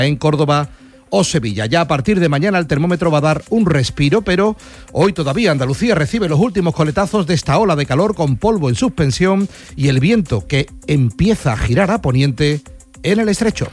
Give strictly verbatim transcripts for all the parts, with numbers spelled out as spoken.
en Córdoba o Sevilla. Ya a partir de mañana el termómetro va a dar un respiro, pero hoy todavía Andalucía recibe los últimos coletazos de esta ola de calor con polvo en suspensión y el viento que empieza a girar a poniente en el estrecho.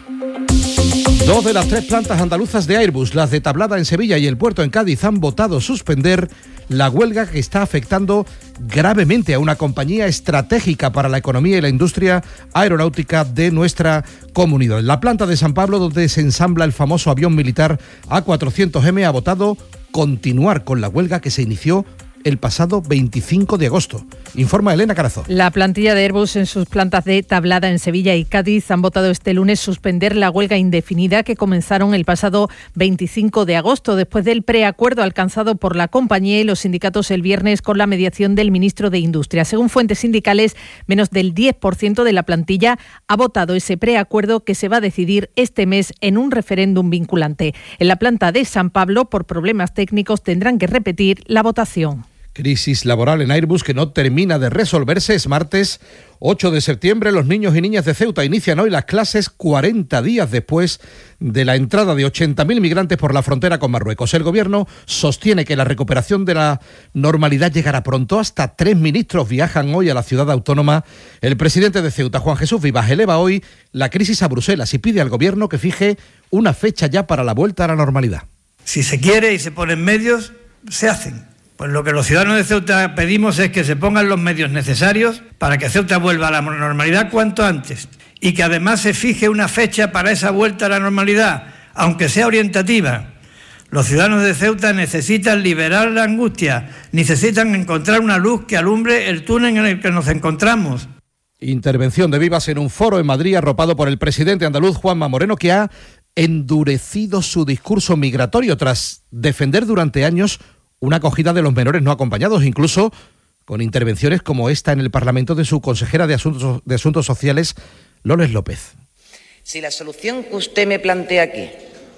Dos de las tres plantas andaluzas de Airbus, las de Tablada en Sevilla y el puerto en Cádiz, han votado suspender la huelga que está afectando gravemente a una compañía estratégica para la economía y la industria aeronáutica de nuestra comunidad. La planta de San Pablo, donde se ensambla el famoso avión militar A cuatrocientos eme, ha votado continuar con la huelga que se inició el pasado veinticinco de agosto. Informa Elena Carazo. La plantilla de Airbus en sus plantas de Tablada en Sevilla y Cádiz han votado este lunes suspender la huelga indefinida que comenzaron el pasado veinticinco de agosto, después del preacuerdo alcanzado por la compañía y los sindicatos el viernes con la mediación del ministro de Industria. Según fuentes sindicales, menos del diez por ciento de la plantilla ha votado ese preacuerdo que se va a decidir este mes en un referéndum vinculante. En la planta de San Pablo, por problemas técnicos, tendrán que repetir la votación. Crisis laboral en Airbus que no termina de resolverse. Es martes ocho de septiembre. Los niños y niñas de Ceuta inician hoy las clases cuarenta días después de la entrada de ochenta mil migrantes por la frontera con Marruecos. El gobierno sostiene que la recuperación de la normalidad llegará pronto. Hasta tres ministros viajan hoy a la ciudad autónoma. El presidente de Ceuta, Juan Jesús Vivas, eleva hoy la crisis a Bruselas y pide al gobierno que fije una fecha ya para la vuelta a la normalidad. Si se quiere y se ponen medios, se hacen. Pues lo que los ciudadanos de Ceuta pedimos es que se pongan los medios necesarios para que Ceuta vuelva a la normalidad cuanto antes y que además se fije una fecha para esa vuelta a la normalidad, aunque sea orientativa. Los ciudadanos de Ceuta necesitan liberar la angustia, necesitan encontrar una luz que alumbre el túnel en el que nos encontramos. Intervención de Vivas en un foro en Madrid arropado por el presidente andaluz Juanma Moreno, que ha endurecido su discurso migratorio tras defender durante años una acogida de los menores no acompañados, incluso con intervenciones como esta en el Parlamento de su consejera de Asuntos, de Asuntos Sociales, Loles López. Si la solución que usted me plantea aquí,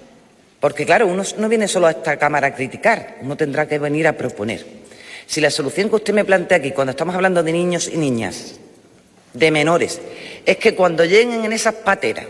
porque claro, uno no viene solo a esta Cámara a criticar, uno tendrá que venir a proponer. Si la solución que usted me plantea aquí, cuando estamos hablando de niños y niñas, de menores, es que cuando lleguen en esas pateras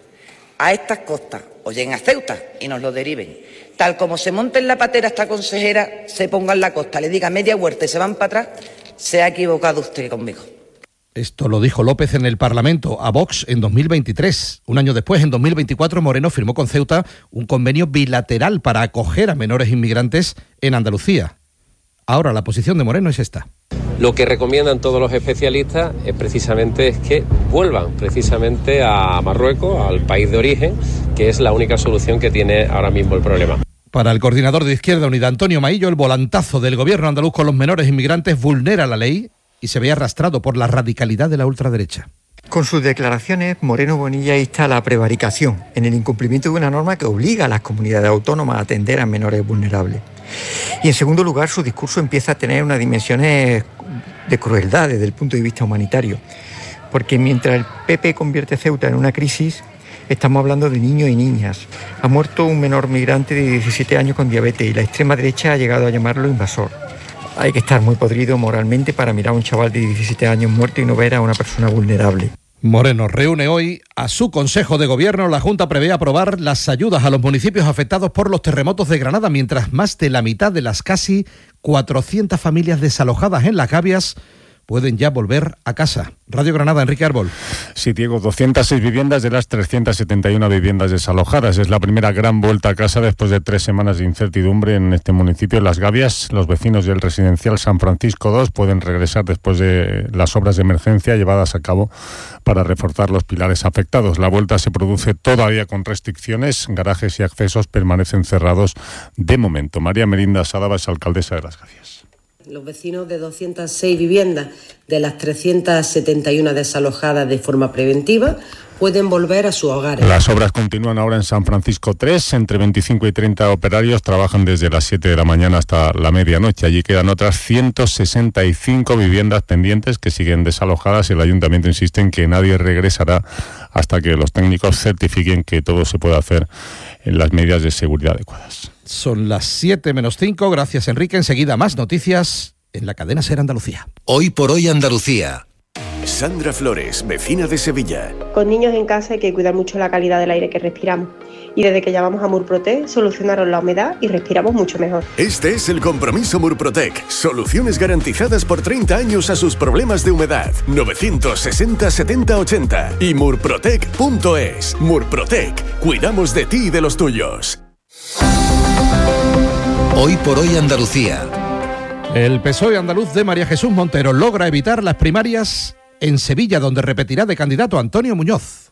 a estas costas, o lleguen a Ceuta y nos lo deriven, tal como se monte en la patera esta consejera, se ponga en la costa, le diga media huerta y se van para atrás, se ha equivocado usted conmigo. Esto lo dijo López en el Parlamento a Vox en dos mil veintitrés. Un año después, en dos mil veinticuatro, Moreno firmó con Ceuta un convenio bilateral para acoger a menores inmigrantes en Andalucía. Ahora la posición de Moreno es esta. Lo que recomiendan todos los especialistas es precisamente es que vuelvan precisamente a Marruecos, al país de origen, que es la única solución que tiene ahora mismo el problema. Para el coordinador de Izquierda Unida, Antonio Maillo, el volantazo del gobierno andaluz con los menores inmigrantes vulnera la ley y se ve arrastrado por la radicalidad de la ultraderecha. Con sus declaraciones, Moreno Bonilla insta a la prevaricación en el incumplimiento de una norma que obliga a las comunidades autónomas a atender a menores vulnerables. Y en segundo lugar, su discurso empieza a tener unas dimensiones de crueldad desde el punto de vista humanitario, porque mientras el P P convierte Ceuta en una crisis, estamos hablando de niños y niñas. Ha muerto un menor migrante de diecisiete años con diabetes y la extrema derecha ha llegado a llamarlo invasor. Hay que estar muy podrido moralmente para mirar a un chaval de diecisiete años muerto y no ver a una persona vulnerable. Moreno reúne hoy a su Consejo de Gobierno. La Junta prevé aprobar las ayudas a los municipios afectados por los terremotos de Granada, mientras más de la mitad de las casi cuatrocientas familias desalojadas en Las Gavias pueden ya volver a casa. Radio Granada, Enrique Árbol. Sí, Diego, doscientas seis viviendas de las trescientas setenta y una viviendas desalojadas. Es la primera gran vuelta a casa después de tres semanas de incertidumbre en este municipio. Las Gavias, los vecinos del residencial San Francisco dos pueden regresar después de las obras de emergencia llevadas a cabo para reforzar los pilares afectados. La vuelta se produce todavía con restricciones. Garajes y accesos permanecen cerrados de momento. María Merinda Sadaba es alcaldesa de Las Gavias. Los vecinos de doscientas seis viviendas de las trescientas setenta y una desalojadas de forma preventiva pueden volver a sus hogares. Las obras continúan ahora en San Francisco tres. Entre veinticinco y treinta operarios trabajan desde las siete de la mañana hasta la medianoche. Allí quedan otras ciento sesenta y cinco viviendas pendientes que siguen desalojadas. El ayuntamiento insiste en que nadie regresará hasta que los técnicos certifiquen que todo se puede hacer en las medidas de seguridad adecuadas. Son las siete menos cinco. Gracias, Enrique. Enseguida más noticias en la cadena SER Andalucía. Hoy por hoy Andalucía. Sandra Flores, vecina de Sevilla. Con niños en casa hay que cuidar mucho la calidad del aire que respiramos. Y desde que llamamos a Murprotec solucionaron la humedad y respiramos mucho mejor. Este es el compromiso Murprotec. Soluciones garantizadas por treinta años a sus problemas de humedad. novecientos sesenta setenta ochenta y murprotec punto es. Murprotec. Cuidamos de ti y de los tuyos. Hoy por hoy Andalucía. El P S O E andaluz de María Jesús Montero logra evitar las primarias en Sevilla, donde repetirá de candidato Antonio Muñoz.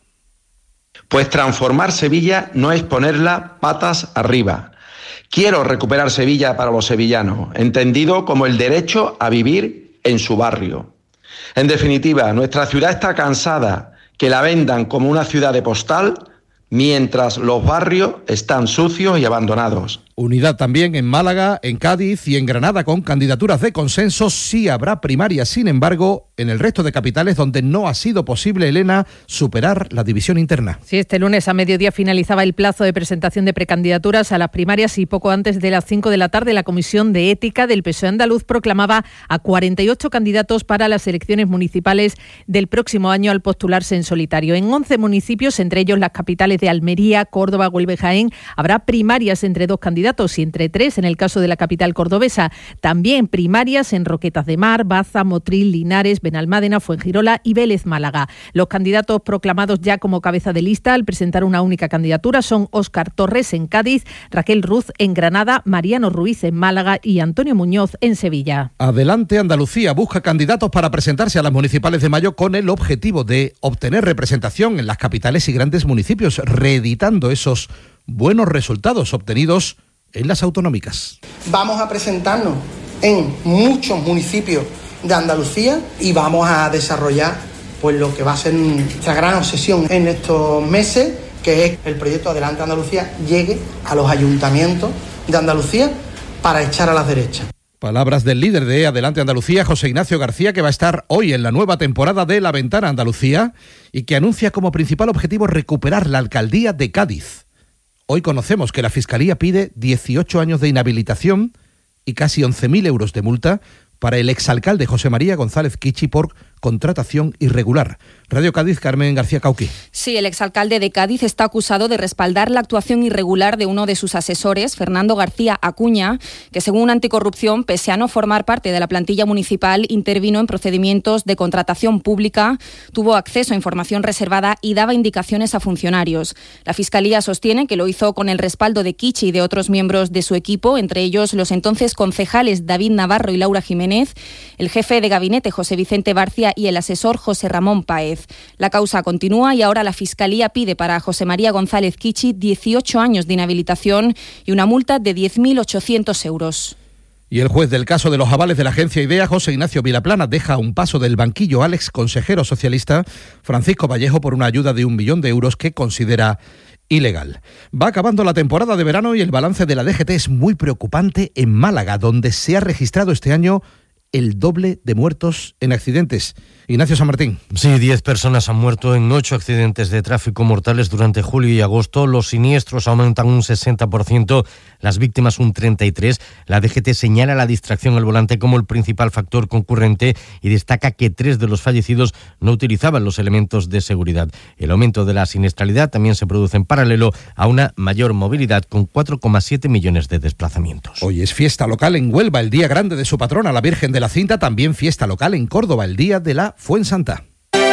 Pues transformar Sevilla no es ponerla patas arriba. Quiero recuperar Sevilla para los sevillanos, entendido como el derecho a vivir en su barrio. En definitiva, nuestra ciudad está cansada que la vendan como una ciudad de postal, mientras los barrios están sucios y abandonados. Unidad también en Málaga, en Cádiz y en Granada con candidaturas de consenso. Sí habrá primarias, sin embargo, en el resto de capitales donde no ha sido posible, Elena, superar la división interna. Sí, este lunes a mediodía finalizaba el plazo de presentación de precandidaturas a las primarias y poco antes de las cinco de la tarde la Comisión de Ética del P S O E andaluz proclamaba a cuarenta y ocho candidatos para las elecciones municipales del próximo año al postularse en solitario. En once municipios, entre ellos las capitales de Almería, Córdoba, Huelva y Jaén, habrá primarias entre dos candidatos y entre tres en el caso de la capital cordobesa. También primarias en Roquetas de Mar, Baza, Motril, Linares, Benalmádena, Fuengirola y Vélez Málaga. Los candidatos proclamados ya como cabeza de lista al presentar una única candidatura son Óscar Torres en Cádiz, Raquel Ruz en Granada, Mariano Ruiz en Málaga y Antonio Muñoz en Sevilla. Adelante Andalucía busca candidatos para presentarse a las municipales de mayo con el objetivo de obtener representación en las capitales y grandes municipios, reeditando esos buenos resultados obtenidos en las autonómicas. Vamos a presentarnos en muchos municipios de Andalucía y vamos a desarrollar pues lo que va a ser nuestra gran obsesión en estos meses, que es el proyecto Adelante Andalucía llegue a los ayuntamientos de Andalucía para echar a las derechas. Palabras del líder de Adelante Andalucía, José Ignacio García, que va a estar hoy en la nueva temporada de La Ventana Andalucía y que anuncia como principal objetivo recuperar la alcaldía de Cádiz. Hoy conocemos que la Fiscalía pide dieciocho años de inhabilitación y casi once mil euros de multa para el exalcalde José María González Kichi por contratación irregular. Radio Cádiz, Carmen García Cauqui. Sí, el exalcalde de Cádiz está acusado de respaldar la actuación irregular de uno de sus asesores, Fernando García Acuña, que según Anticorrupción, pese a no formar parte de la plantilla municipal, intervino en procedimientos de contratación pública, tuvo acceso a información reservada y daba indicaciones a funcionarios. La Fiscalía sostiene que lo hizo con el respaldo de Kichi y de otros miembros de su equipo, entre ellos los entonces concejales David Navarro y Laura Jiménez, el jefe de gabinete José Vicente Barcia y el asesor José Ramón Páez. La causa continúa y ahora la Fiscalía pide para José María González Kichi dieciocho años de inhabilitación y una multa de diez mil ochocientos euros. Y el juez del caso de los avales de la agencia IDEA, José Ignacio Vilaplana, deja a un paso del banquillo al ex consejero socialista Francisco Vallejo por una ayuda de un millón de euros que considera ilegal. Va acabando la temporada de verano y el balance de la D G T es muy preocupante en Málaga, donde se ha registrado este año el doble de muertos en accidentes. Ignacio San Martín. Sí, diez personas han muerto en ocho accidentes de tráfico mortales durante julio y agosto. Los siniestros aumentan un sesenta por ciento, las víctimas un treinta y tres por ciento. La D G T señala la distracción al volante como el principal factor concurrente y destaca que tres de los fallecidos no utilizaban los elementos de seguridad. El aumento de la siniestralidad también se produce en paralelo a una mayor movilidad con cuatro coma siete millones de desplazamientos. Hoy es fiesta local en Huelva, el día grande de su patrona, la Virgen de la Cinta. También fiesta local en Córdoba, el día de la Fuensanta.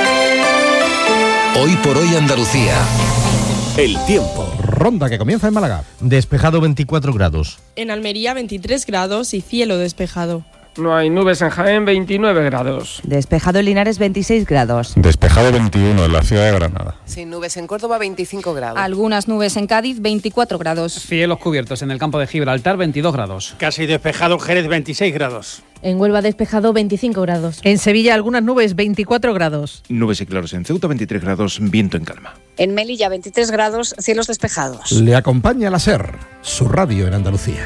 Hoy por hoy Andalucía. El tiempo. Ronda que comienza en Málaga. Despejado veinticuatro grados. En Almería veintitrés grados y cielo despejado. No hay nubes en Jaén, veintinueve grados. Despejado en Linares, veintiséis grados. Despejado veintiuno en la ciudad de Granada. Sin nubes en Córdoba, veinticinco grados. Algunas nubes en Cádiz, veinticuatro grados. Cielos cubiertos en el campo de Gibraltar, veintidós grados. Casi despejado en Jerez, veintiséis grados. En Huelva despejado, veinticinco grados. En Sevilla algunas nubes, veinticuatro grados. Nubes y claros en Ceuta, veintitrés grados, viento en calma. En Melilla, veintitrés grados, cielos despejados. Le acompaña la SER, su radio en Andalucía.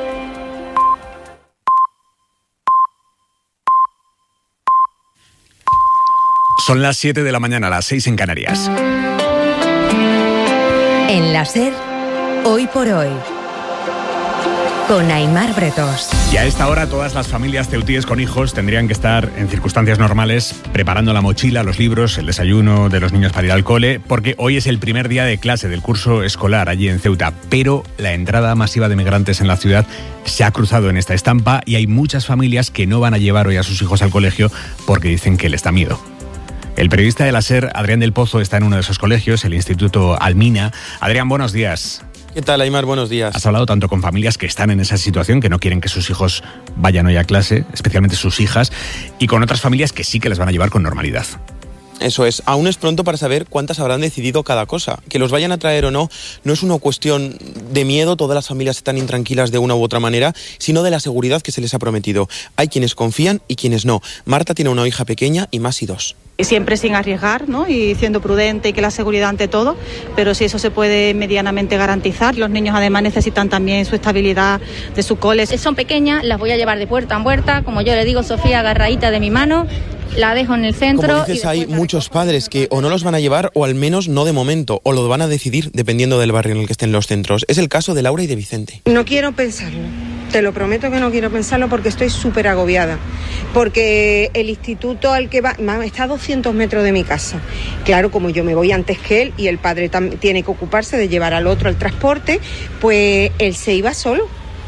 Son las siete de la mañana, las seis en Canarias. En la SER, hoy por hoy. con Aimar Bretos. Y a esta hora todas las familias ceutíes con hijos tendrían que estar en circunstancias normales preparando la mochila, los libros, el desayuno de los niños para ir al cole, porque hoy es el primer día de clase del curso escolar allí en Ceuta, pero la entrada masiva de migrantes en la ciudad se ha cruzado en esta estampa y hay muchas familias que no van a llevar hoy a sus hijos al colegio porque dicen que les da miedo. El periodista de la SER, Adrián del Pozo, está en uno de esos colegios, el Instituto Almina. Adrián, buenos días. ¿Qué tal, Aimar? Buenos días. Has hablado tanto con familias que están en esa situación, que no quieren que sus hijos vayan hoy a clase, especialmente sus hijas, y con otras familias que sí que les van a llevar con normalidad. Eso es, aún es pronto para saber cuántas habrán decidido cada cosa. Que los vayan a traer o no, no es una cuestión de miedo, todas las familias están intranquilas de una u otra manera, sino de la seguridad que se les ha prometido. Hay quienes confían y quienes no. Marta tiene una hija pequeña y Masi dos. Siempre sin arriesgar, ¿no? Y siendo prudente y que la seguridad ante todo, pero si eso se puede medianamente garantizar. Los niños además necesitan también su estabilidad de sus coles. Son pequeñas, las voy a llevar de puerta en puerta, como yo le digo, Sofía, agarradita de mi mano. La dejo en el centro. Como dices, hay muchos padres que o no los van a llevar o al menos no de momento, o lo van a decidir dependiendo del barrio en el que estén los centros. Es el caso de Laura y de Vicente. No quiero pensarlo, te lo prometo que no quiero pensarlo porque estoy súper agobiada. Porque el instituto al que va está a doscientos metros de mi casa. Claro, como yo me voy antes que él y el padre tam- tiene que ocuparse de llevar al otro al transporte, pues él se iba solo.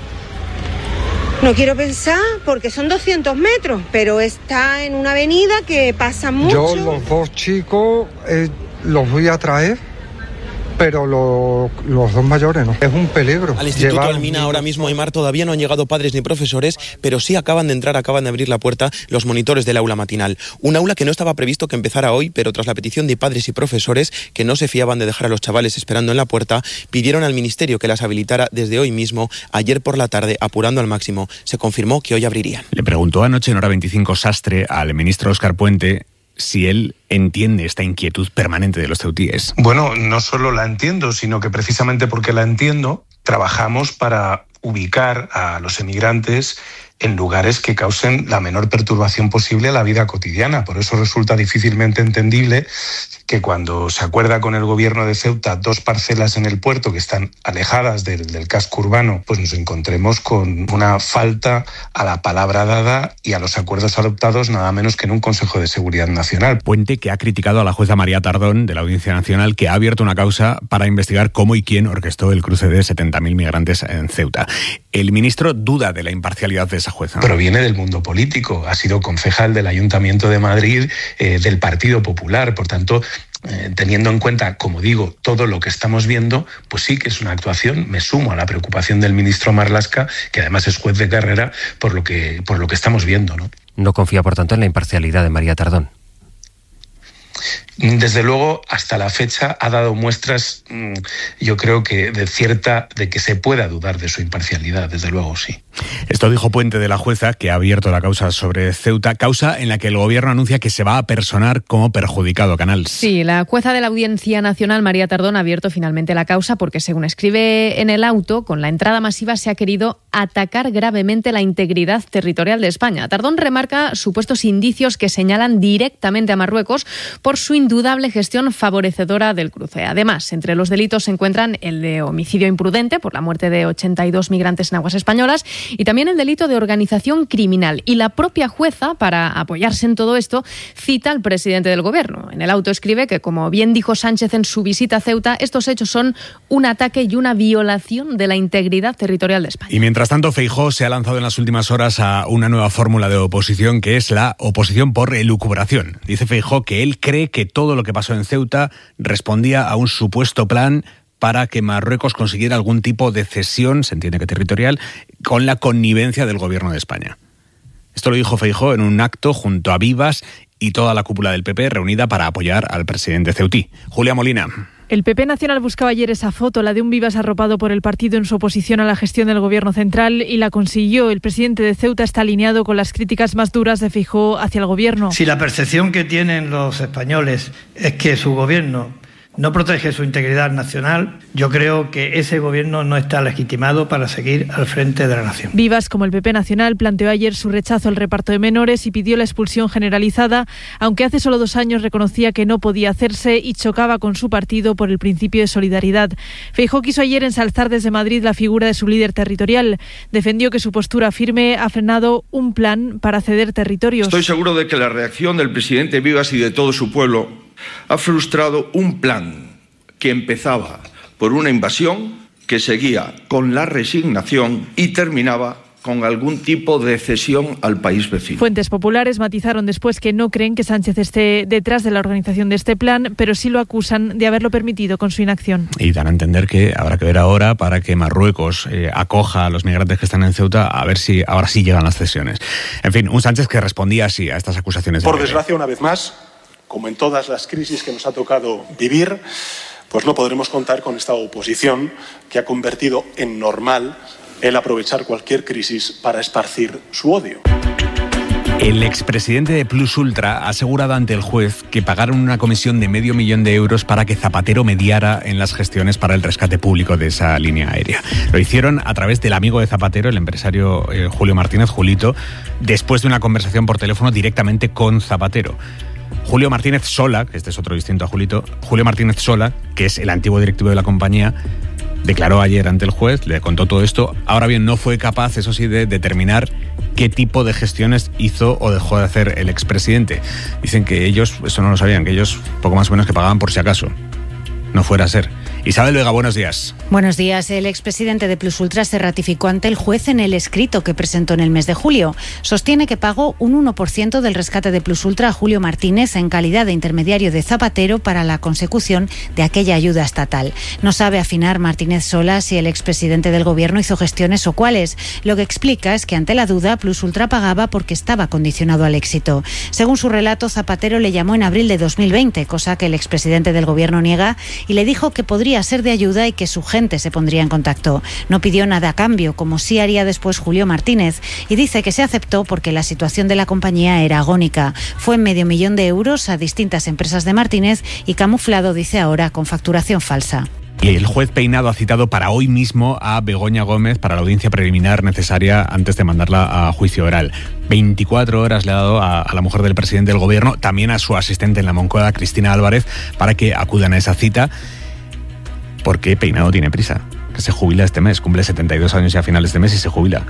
No quiero pensar porque son doscientos metros, pero está en una avenida que pasa mucho. Yo los dos chicos eh, los voy a traer, pero lo, los dos mayores no. Es un peligro. Al Instituto Llevar Almina ahora mismo, Aimar, todavía no han llegado padres ni profesores, pero sí acaban de entrar, acaban de abrir la puerta los monitores del aula matinal. Un aula que no estaba previsto que empezara hoy, pero tras la petición de padres y profesores que no se fiaban de dejar a los chavales esperando en la puerta, pidieron al ministerio que las habilitara desde hoy mismo. Ayer por la tarde, apurando al máximo, se confirmó que hoy abrirían. Le preguntó anoche en Hora veinticinco Sastre al ministro Óscar Puente si él entiende esta inquietud permanente de los ceutíes. Bueno, no solo la entiendo, sino que precisamente porque la entiendo, trabajamos para ubicar a los emigrantes en lugares que causen la menor perturbación posible a la vida cotidiana. Por eso resulta difícilmente entendible que cuando se acuerda con el gobierno de Ceuta dos parcelas en el puerto que están alejadas del, del casco urbano, pues nos encontremos con una falta a la palabra dada y a los acuerdos adoptados nada menos que en un Consejo de Seguridad Nacional. Puente, que ha criticado a la jueza María Tardón de la Audiencia Nacional, que ha abierto una causa para investigar cómo y quién orquestó el cruce de setenta mil migrantes en Ceuta. El ministro duda de la imparcialidad de esa jueza. Proviene del mundo político, ha sido concejal del Ayuntamiento de Madrid, eh, del Partido Popular, por tanto, eh, teniendo en cuenta, como digo, todo lo que estamos viendo, pues sí que es una actuación. Me sumo a la preocupación del ministro Marlaska, que además es juez de carrera, por lo que, por lo que estamos viendo, ¿no? No confía, por tanto, en la imparcialidad de María Tardón. Desde luego, hasta la fecha ha dado muestras, yo creo que de cierta, de que se pueda dudar de su imparcialidad, desde luego sí. Esto dijo Puente de la jueza, que ha abierto la causa sobre Ceuta, causa en la que el gobierno anuncia que se va a personar como perjudicado. Canals. Sí, la jueza de la Audiencia Nacional, María Tardón, ha abierto finalmente la causa porque, según escribe en el auto, con la entrada masiva se ha querido atacar gravemente la integridad territorial de España. Tardón remarca supuestos indicios que señalan directamente a Marruecos por su indudable gestión favorecedora del cruce. Además, entre los delitos se encuentran el de homicidio imprudente por la muerte de ochenta y dos migrantes en aguas españolas y también el delito de organización criminal. Y la propia jueza, para apoyarse en todo esto, cita al presidente del gobierno. En el auto escribe que, como bien dijo Sánchez en su visita a Ceuta, estos hechos son un ataque y una violación de la integridad territorial de España. Y mientras tanto, Feijóo se ha lanzado en las últimas horas a una nueva fórmula de oposición, que es la oposición por elucubración. Dice Feijóo que él cree que todo lo que pasó en Ceuta respondía a un supuesto plan para que Marruecos consiguiera algún tipo de cesión, se entiende que territorial, con la connivencia del gobierno de España. Esto lo dijo Feijóo en un acto junto a Vivas y toda la cúpula del P P reunida para apoyar al presidente ceutí. Julia Molina. El P P Nacional buscaba ayer esa foto, la de un Vivas arropado por el partido en su oposición a la gestión del gobierno central, y la consiguió. El presidente de Ceuta está alineado con las críticas más duras de Feijóo hacia el gobierno. Si la percepción que tienen los españoles es que su gobierno no protege su integridad nacional, yo creo que ese gobierno no está legitimado para seguir al frente de la nación. Vivas, como el P P Nacional, planteó ayer su rechazo al reparto de menores y pidió la expulsión generalizada, aunque hace solo dos años reconocía que no podía hacerse y chocaba con su partido por el principio de solidaridad. Feijóo quiso ayer ensalzar desde Madrid la figura de su líder territorial. Defendió que su postura firme ha frenado un plan para ceder territorios. Estoy seguro de que la reacción del presidente Vivas y de todo su pueblo ha frustrado un plan que empezaba por una invasión, que seguía con la resignación y terminaba con algún tipo de cesión al país vecino. Fuentes populares matizaron después que no creen que Sánchez esté detrás de la organización de este plan, pero sí lo acusan de haberlo permitido con su inacción. Y dan a entender que habrá que ver ahora para que Marruecos eh, acoja a los migrantes que están en Ceuta, a ver si ahora sí llegan las cesiones. En fin, un Sánchez que respondía así a estas acusaciones. Por desgracia, una vez más, como en todas las crisis que nos ha tocado vivir, pues no podremos contar con esta oposición que ha convertido en normal el aprovechar cualquier crisis para esparcir su odio. El expresidente de Plus Ultra ha asegurado ante el juez que pagaron una comisión de medio millón de euros para que Zapatero mediara en las gestiones para el rescate público de esa línea aérea. Lo hicieron a través del amigo de Zapatero, el empresario eh, Julio Martínez, Julito, después de una conversación por teléfono directamente con Zapatero. Julio Martínez Sola, que este es otro distinto a Julito, Julio Martínez Sola, que es el antiguo directivo de la compañía, declaró ayer ante el juez, le contó todo esto. Ahora bien, no fue capaz, eso sí, de determinar qué tipo de gestiones hizo o dejó de hacer el expresidente. Dicen que ellos, eso no lo sabían, que ellos poco más o menos que pagaban por si acaso no fuera a ser. Isabel Vega, buenos días. Buenos días. El expresidente de Plus Ultra se ratificó ante el juez en el escrito que presentó en el mes de julio. Sostiene que pagó un uno por ciento del rescate de Plus Ultra a Julio Martínez en calidad de intermediario de Zapatero para la consecución de aquella ayuda estatal. No sabe afinar Martínez Sola si el expresidente del gobierno hizo gestiones o cuáles. Lo que explica es que ante la duda Plus Ultra pagaba porque estaba condicionado al éxito. Según su relato, Zapatero le llamó en abril de dos mil veinte, cosa que el expresidente del gobierno niega, y le dijo que podría ser de ayuda y que su gente se pondría en contacto. No pidió nada a cambio, como sí haría después Julio Martínez, y dice que se aceptó porque la situación de la compañía era agónica. Fue medio millón de euros a distintas empresas de Martínez y camuflado, dice ahora, con facturación falsa. Y el juez Peinado ha citado para hoy mismo a Begoña Gómez para la audiencia preliminar necesaria antes de mandarla a juicio oral. veinticuatro horas le ha dado a, a la mujer del presidente del gobierno, también a su asistente en la Moncloa, Cristina Álvarez, para que acudan a esa cita, porque Peinado tiene prisa, que se jubila este mes, cumple setenta y dos años ya a finales de mes y se jubila.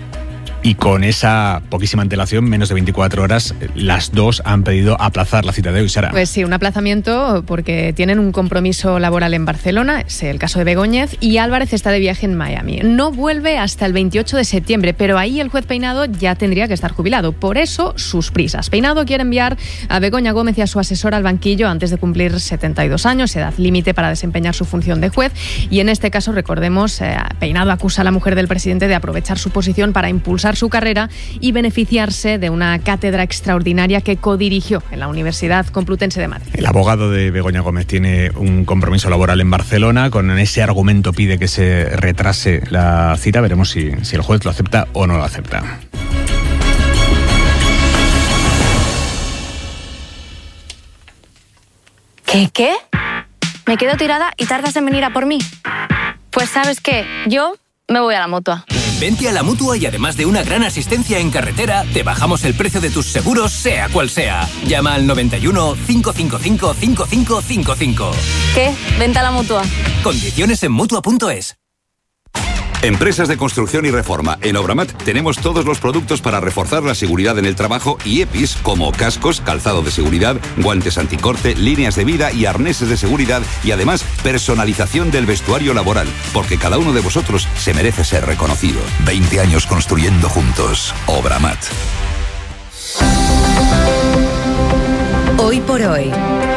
Y con esa poquísima antelación, menos de veinticuatro horas, las dos han pedido aplazar la cita de hoy, Sara. Pues sí, un aplazamiento porque tienen un compromiso laboral en Barcelona, es el caso de Begóñez, y Álvarez está de viaje en Miami. No vuelve hasta el veintiocho de septiembre, pero ahí el juez Peinado ya tendría que estar jubilado. Por eso, sus prisas. Peinado quiere enviar a Begoña Gómez y a su asesor al banquillo antes de cumplir setenta y dos años, edad límite para desempeñar su función de juez. Y en este caso, recordemos, eh, Peinado acusa a la mujer del presidente de aprovechar su posición para impulsar su carrera y beneficiarse de una cátedra extraordinaria que codirigió en la Universidad Complutense de Madrid. El abogado de Begoña Gómez tiene un compromiso laboral en Barcelona. Con ese argumento pide que se retrase la cita. Veremos si, si el juez lo acepta o no lo acepta. ¿Qué? ¿Qué? Me quedo tirada y tardas en venir a por mí. Pues ¿sabes qué? Yo me voy a la Mutua. Vente a la Mutua y además de una gran asistencia en carretera, te bajamos el precio de tus seguros, sea cual sea. Llama al noventa y uno, cinco cinco cinco, cinco cinco cinco cinco. ¿Qué? Vente a la Mutua. Condiciones en Mutua punto es. Empresas de construcción y reforma. En Obramat tenemos todos los productos para reforzar la seguridad en el trabajo y E P I S como cascos, calzado de seguridad, guantes anticorte, líneas de vida y arneses de seguridad, y además personalización del vestuario laboral, porque cada uno de vosotros se merece ser reconocido. veinte años construyendo juntos. Obramat. Hoy por hoy.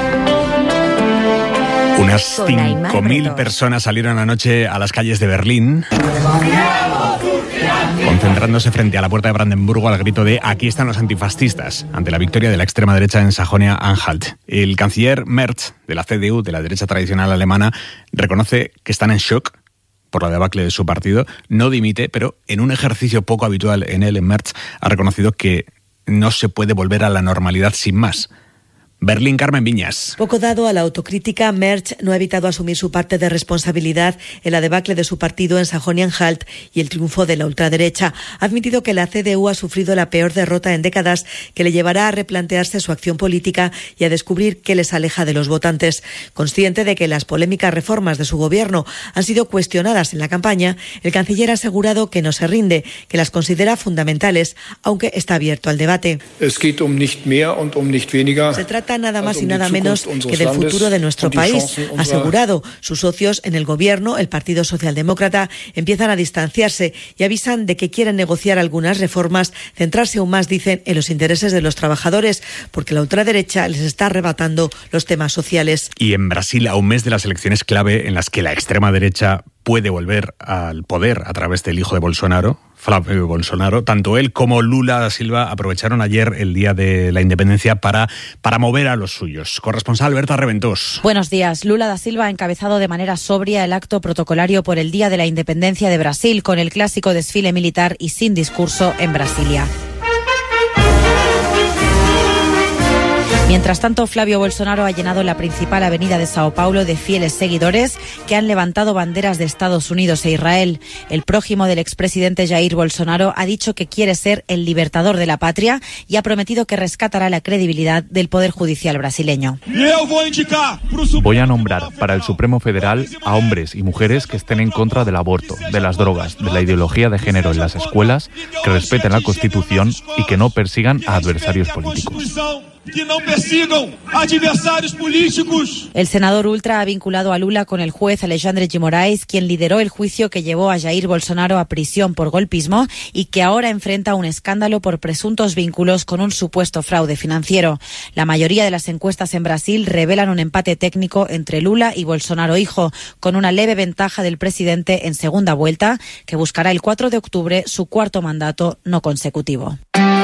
Unas cinco mil personas salieron anoche a las calles de Berlín, concentrándose frente a la puerta de Brandenburgo al grito de "aquí están los antifascistas", ante la victoria de la extrema derecha en Sajonia-Anhalt. El canciller Merz, de la C D U, de la derecha tradicional alemana, reconoce que están en shock por la debacle de su partido. No dimite, pero en un ejercicio poco habitual en él, en Merz, ha reconocido que no se puede volver a la normalidad sin más. Berlín, Carmen Viñas. Poco dado a la autocrítica, Merz no ha evitado asumir su parte de responsabilidad en la debacle de su partido en Sajonia-Anhalt y el triunfo de la ultraderecha. Ha admitido que la C D U ha sufrido la peor derrota en décadas, que le llevará a replantearse su acción política y a descubrir qué les aleja de los votantes. Consciente de que las polémicas reformas de su gobierno han sido cuestionadas en la campaña, el canciller ha asegurado que no se rinde, que las considera fundamentales, aunque está abierto al debate. Es geht um nicht mehr und um nicht weniger. Se trata nada más y nada menos que del futuro de nuestro país, ha asegurado. Sus socios en el gobierno, el Partido Socialdemócrata, empiezan a distanciarse y avisan de que quieren negociar algunas reformas, centrarse aún más, dicen, en los intereses de los trabajadores, porque la ultraderecha les está arrebatando los temas sociales. Y en Brasil, a un mes de las elecciones clave en las que la extrema derecha puede volver al poder a través del hijo de Bolsonaro, Flávio Bolsonaro, tanto él como Lula da Silva aprovecharon ayer el Día de la Independencia para, para mover a los suyos. Corresponsal Berta Reventós. Buenos días. Lula da Silva ha encabezado de manera sobria el acto protocolario por el Día de la Independencia de Brasil, con el clásico desfile militar y sin discurso en Brasilia. Mientras tanto, Flávio Bolsonaro ha llenado la principal avenida de Sao Paulo de fieles seguidores que han levantado banderas de Estados Unidos e Israel. El prójimo del expresidente Jair Bolsonaro ha dicho que quiere ser el libertador de la patria y ha prometido que rescatará la credibilidad del Poder Judicial brasileño. Voy a nombrar para el Supremo Federal a hombres y mujeres que estén en contra del aborto, de las drogas, de la ideología de género en las escuelas, que respeten la Constitución y que no persigan a adversarios políticos. Que no persigan adversarios políticos. El senador ultra ha vinculado a Lula con el juez Alexandre de Moraes, quien lideró el juicio que llevó a Jair Bolsonaro a prisión por golpismo y que ahora enfrenta un escándalo por presuntos vínculos con un supuesto fraude financiero. La mayoría de las encuestas en Brasil revelan un empate técnico entre Lula y Bolsonaro hijo, con una leve ventaja del presidente en segunda vuelta, que buscará el cuatro de octubre su cuarto mandato no consecutivo.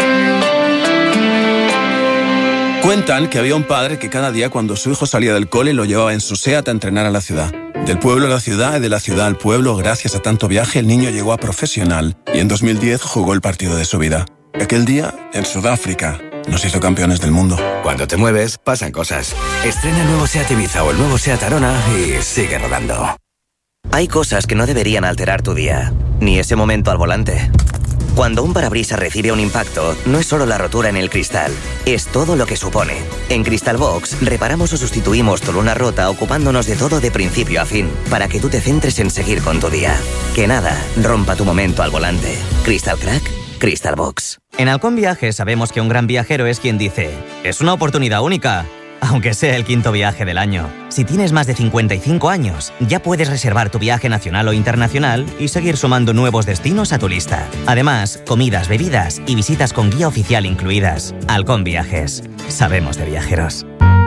Cuentan que había un padre que cada día cuando su hijo salía del cole lo llevaba en su SEAT a entrenar a la ciudad. Del pueblo a la ciudad y de la ciudad al pueblo, gracias a tanto viaje, el niño llegó a profesional y en dos mil diez jugó el partido de su vida. Aquel día, en Sudáfrica, nos hizo campeones del mundo. Cuando te mueves, pasan cosas. Estrena el nuevo SEAT Ibiza o el nuevo SEAT Arona y sigue rodando. Hay cosas que no deberían alterar tu día, ni ese momento al volante. Cuando un parabrisas recibe un impacto, no es solo la rotura en el cristal, es todo lo que supone. En Cristalbox reparamos o sustituimos tu luna rota ocupándonos de todo de principio a fin, para que tú te centres en seguir con tu día. Que nada rompa tu momento al volante. Crystal Crack, Cristalbox. En Halcón Viajes sabemos que un gran viajero es quien dice, es una oportunidad única, aunque sea el quinto viaje del año. Si tienes más de cincuenta y cinco años, ya puedes reservar tu viaje nacional o internacional y seguir sumando nuevos destinos a tu lista. Además, comidas, bebidas y visitas con guía oficial incluidas. Halcón Viajes. Sabemos de viajeros.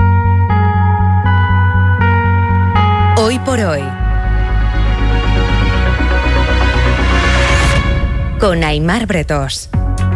Hoy por hoy. Con Aimar Bretós.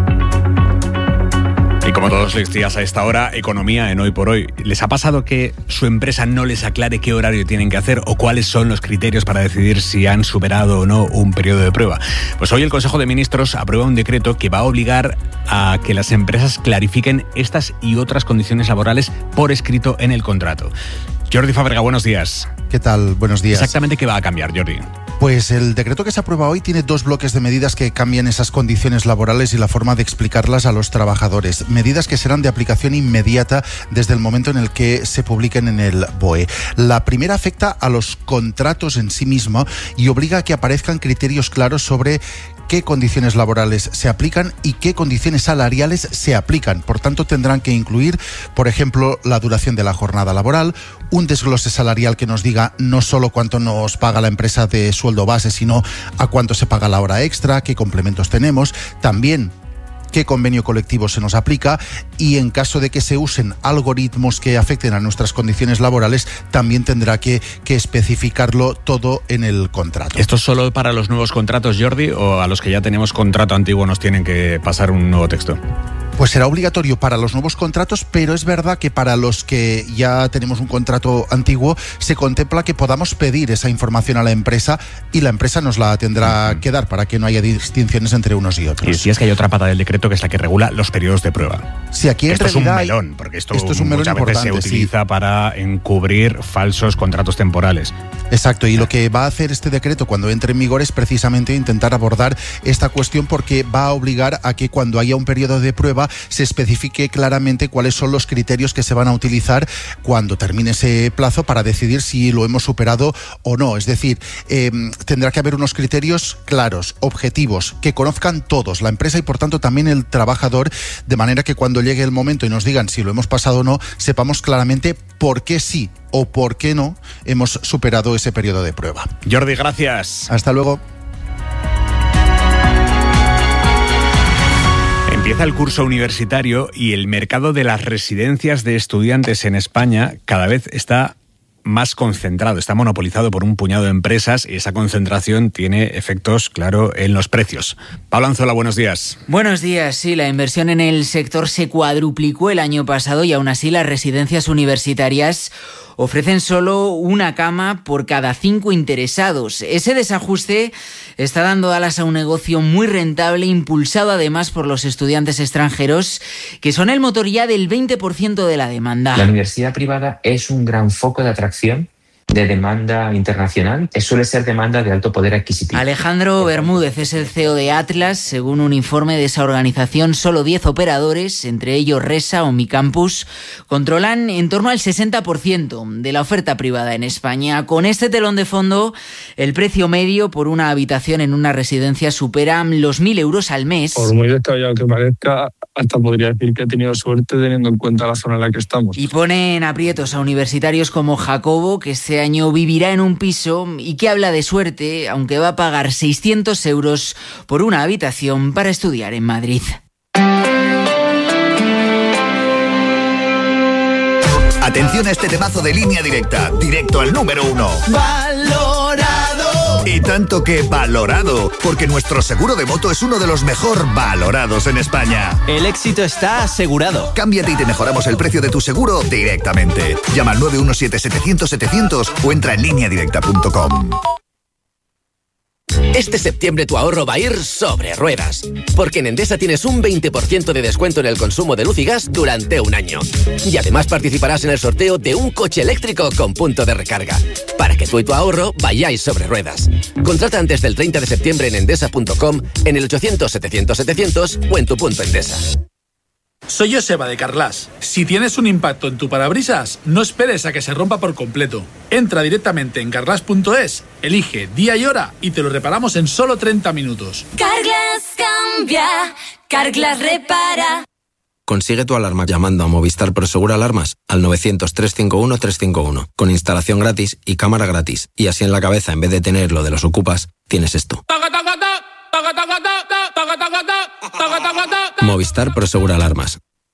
Y como todos los días a esta hora, economía en Hoy por Hoy. ¿Les ha pasado que su empresa no les aclare qué horario tienen que hacer o cuáles son los criterios para decidir si han superado o no un periodo de prueba? Pues hoy el Consejo de Ministros aprueba un decreto que va a obligar a que las empresas clarifiquen estas y otras condiciones laborales por escrito en el contrato. Jordi Fábrega, buenos días. ¿Qué tal? Buenos días. Exactamente, ¿qué va a cambiar, Jordi? Pues el decreto que se aprueba hoy tiene dos bloques de medidas que cambian esas condiciones laborales y la forma de explicarlas a los trabajadores. Medidas que serán de aplicación inmediata desde el momento en el que se publiquen en el B O E. La primera afecta a los contratos en sí mismo y obliga a que aparezcan criterios claros sobre qué condiciones laborales se aplican y qué condiciones salariales se aplican. Por tanto, tendrán que incluir, por ejemplo, la duración de la jornada laboral, un desglose salarial que nos diga no solo cuánto nos paga la empresa de sueldo base, sino a cuánto se paga la hora extra, qué complementos tenemos, también qué convenio colectivo se nos aplica y en caso de que se usen algoritmos que afecten a nuestras condiciones laborales, también tendrá que, que especificarlo todo en el contrato. ¿Esto es solo para los nuevos contratos, Jordi, o a los que ya tenemos contrato antiguo nos tienen que pasar un nuevo texto? Pues será obligatorio para los nuevos contratos, pero es verdad que para los que ya tenemos un contrato antiguo se contempla que podamos pedir esa información a la empresa y la empresa nos la tendrá que dar para que no haya distinciones entre unos y otros. Y decías que hay otra pata del decreto que es la que regula los periodos de prueba. Sí, aquí en esto es un realidad melón, porque esto, esto es un melón muchas veces se utiliza sí. para encubrir falsos contratos temporales. Exacto, y lo que va a hacer este decreto cuando entre en vigor es precisamente intentar abordar esta cuestión, porque va a obligar a que cuando haya un periodo de prueba se especifique claramente cuáles son los criterios que se van a utilizar cuando termine ese plazo para decidir si lo hemos superado o no. Es decir, eh, tendrá que haber unos criterios claros, objetivos, que conozcan todos, la empresa y por tanto también el trabajador, de manera que cuando llegue el momento y nos digan si lo hemos pasado o no, sepamos claramente por qué sí o por qué no hemos superado ese periodo de prueba. Jordi, gracias. Hasta luego. Empieza el curso universitario y el mercado de las residencias de estudiantes en España cada vez está más concentrado, está monopolizado por un puñado de empresas y esa concentración tiene efectos, claro, en los precios. Pablo Anzola, buenos días. Buenos días. Sí, la inversión en el sector se cuadruplicó el año pasado y aún así las residencias universitarias ofrecen solo una cama por cada cinco interesados. Ese desajuste está dando alas a un negocio muy rentable, impulsado además por los estudiantes extranjeros, que son el motor ya del veinte por ciento de la demanda. La universidad privada es un gran foco de atracción de demanda internacional, suele ser demanda de alto poder adquisitivo. Alejandro Bermúdez es el C E O de Atlas. Según un informe de esa organización, solo diez operadores, entre ellos Resa o Mi Campus, controlan en torno al sesenta por ciento de la oferta privada en España. Con este telón de fondo, el precio medio por una habitación en una residencia supera los mil euros al mes. Por muy descabellado que parezca, hasta podría decir que he tenido suerte teniendo en cuenta la zona en la que estamos. Y pone en aprietos a universitarios como Jacobo, que este año vivirá en un piso y que habla de suerte, aunque va a pagar seiscientos euros por una habitación para estudiar en Madrid. Atención a este temazo de Línea Directa, directo al número uno. ¡Valorado! Y tanto que valorado, porque nuestro seguro de moto es uno de los mejor valorados en España. El éxito está asegurado. Cámbiate y te mejoramos el precio de tu seguro directamente. Llama al nueve uno siete, setecientos, setecientos o entra en línea directa punto com. Este septiembre tu ahorro va a ir sobre ruedas, porque en Endesa tienes un veinte por ciento de descuento en el consumo de luz y gas durante un año. Y además participarás en el sorteo de un coche eléctrico con punto de recarga, para que tú y tu ahorro vayáis sobre ruedas. Contrata antes del treinta de septiembre en endesa punto com, en el ochocientos, setecientos, setecientos o en tu punto Endesa. Soy Joseba de Carglass. Si tienes un impacto en tu parabrisas, no esperes a que se rompa por completo. Entra directamente en carglass punto es, elige día y hora y te lo reparamos en solo treinta minutos. Carglass cambia, Carglass repara. Consigue tu alarma llamando a Movistar Prosegur Alarmas al novecientos, trescientos cincuenta y uno, trescientos cincuenta y uno, con instalación gratis y cámara gratis. Y así en la cabeza, en vez de tener lo de los ocupas, tienes esto. Movistar Prosegur Alarmas.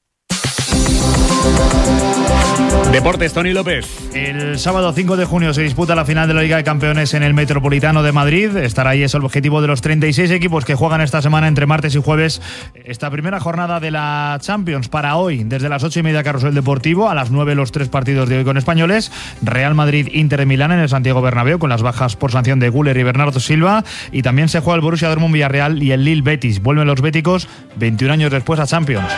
Deportes, Tony López. El sábado cinco de junio se disputa la final de la Liga de Campeones en el Metropolitano de Madrid. Estará ahí, es el objetivo de los treinta y seis equipos que juegan esta semana entre martes y jueves. Esta primera jornada de la Champions para hoy, desde las ocho y media Carrusel Deportivo, a las nueve los tres partidos de hoy con españoles. Real Madrid, Inter de Milán en el Santiago Bernabéu, con las bajas por sanción de Güler y Bernardo Silva. Y también se juega el Borussia Dortmund Villarreal y el Lille Betis. Vuelven los béticos veintiún años después a Champions.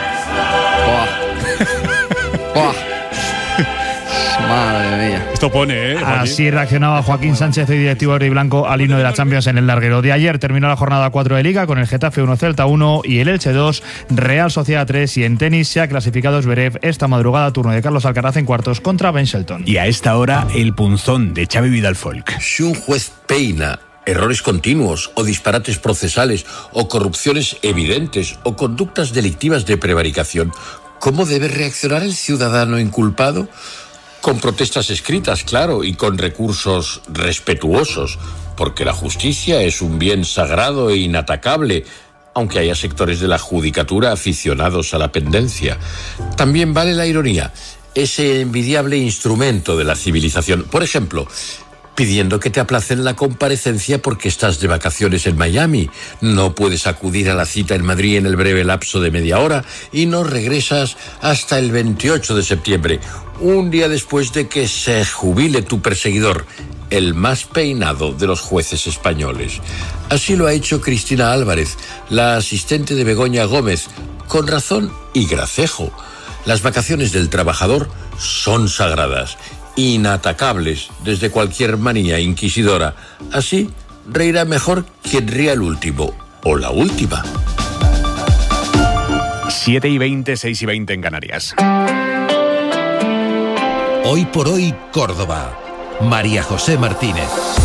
Madre mía. Esto pone, ¿eh? Joaquín. Así reaccionaba Joaquín Sánchez, el directivo rojiblanco, al himno de la Champions en el larguero. De ayer terminó la jornada cuatro de Liga con el Getafe uno, Celta uno y el Elche dos, Real Sociedad tres. Y en tenis se ha clasificado Zverev esta madrugada, turno de Carlos Alcaraz en cuartos contra Ben Shelton. Y a esta hora, el punzón de Xavi Vidal Folk. Si un juez peina errores continuos o disparates procesales o corrupciones evidentes o conductas delictivas de prevaricación, ¿cómo debe reaccionar el ciudadano inculpado? Con protestas escritas, claro, y con recursos respetuosos, porque la justicia es un bien sagrado e inatacable, aunque haya sectores de la judicatura aficionados a la pendencia. También vale la ironía, ese envidiable instrumento de la civilización. Por ejemplo, pidiendo que te aplacen la comparecencia porque estás de vacaciones en Miami, no puedes acudir a la cita en Madrid en el breve lapso de media hora y no regresas hasta el veintiocho de septiembre, un día después de que se jubile tu perseguidor, el más peinado de los jueces españoles. Así lo ha hecho Cristina Álvarez, la asistente de Begoña Gómez, con razón y gracejo. Las vacaciones del trabajador son sagradas, inatacables desde cualquier manía inquisidora. Así reirá mejor quien ría el último o la última. siete y veinte, seis y veinte en Canarias. Hoy por hoy, Córdoba. María José Martínez.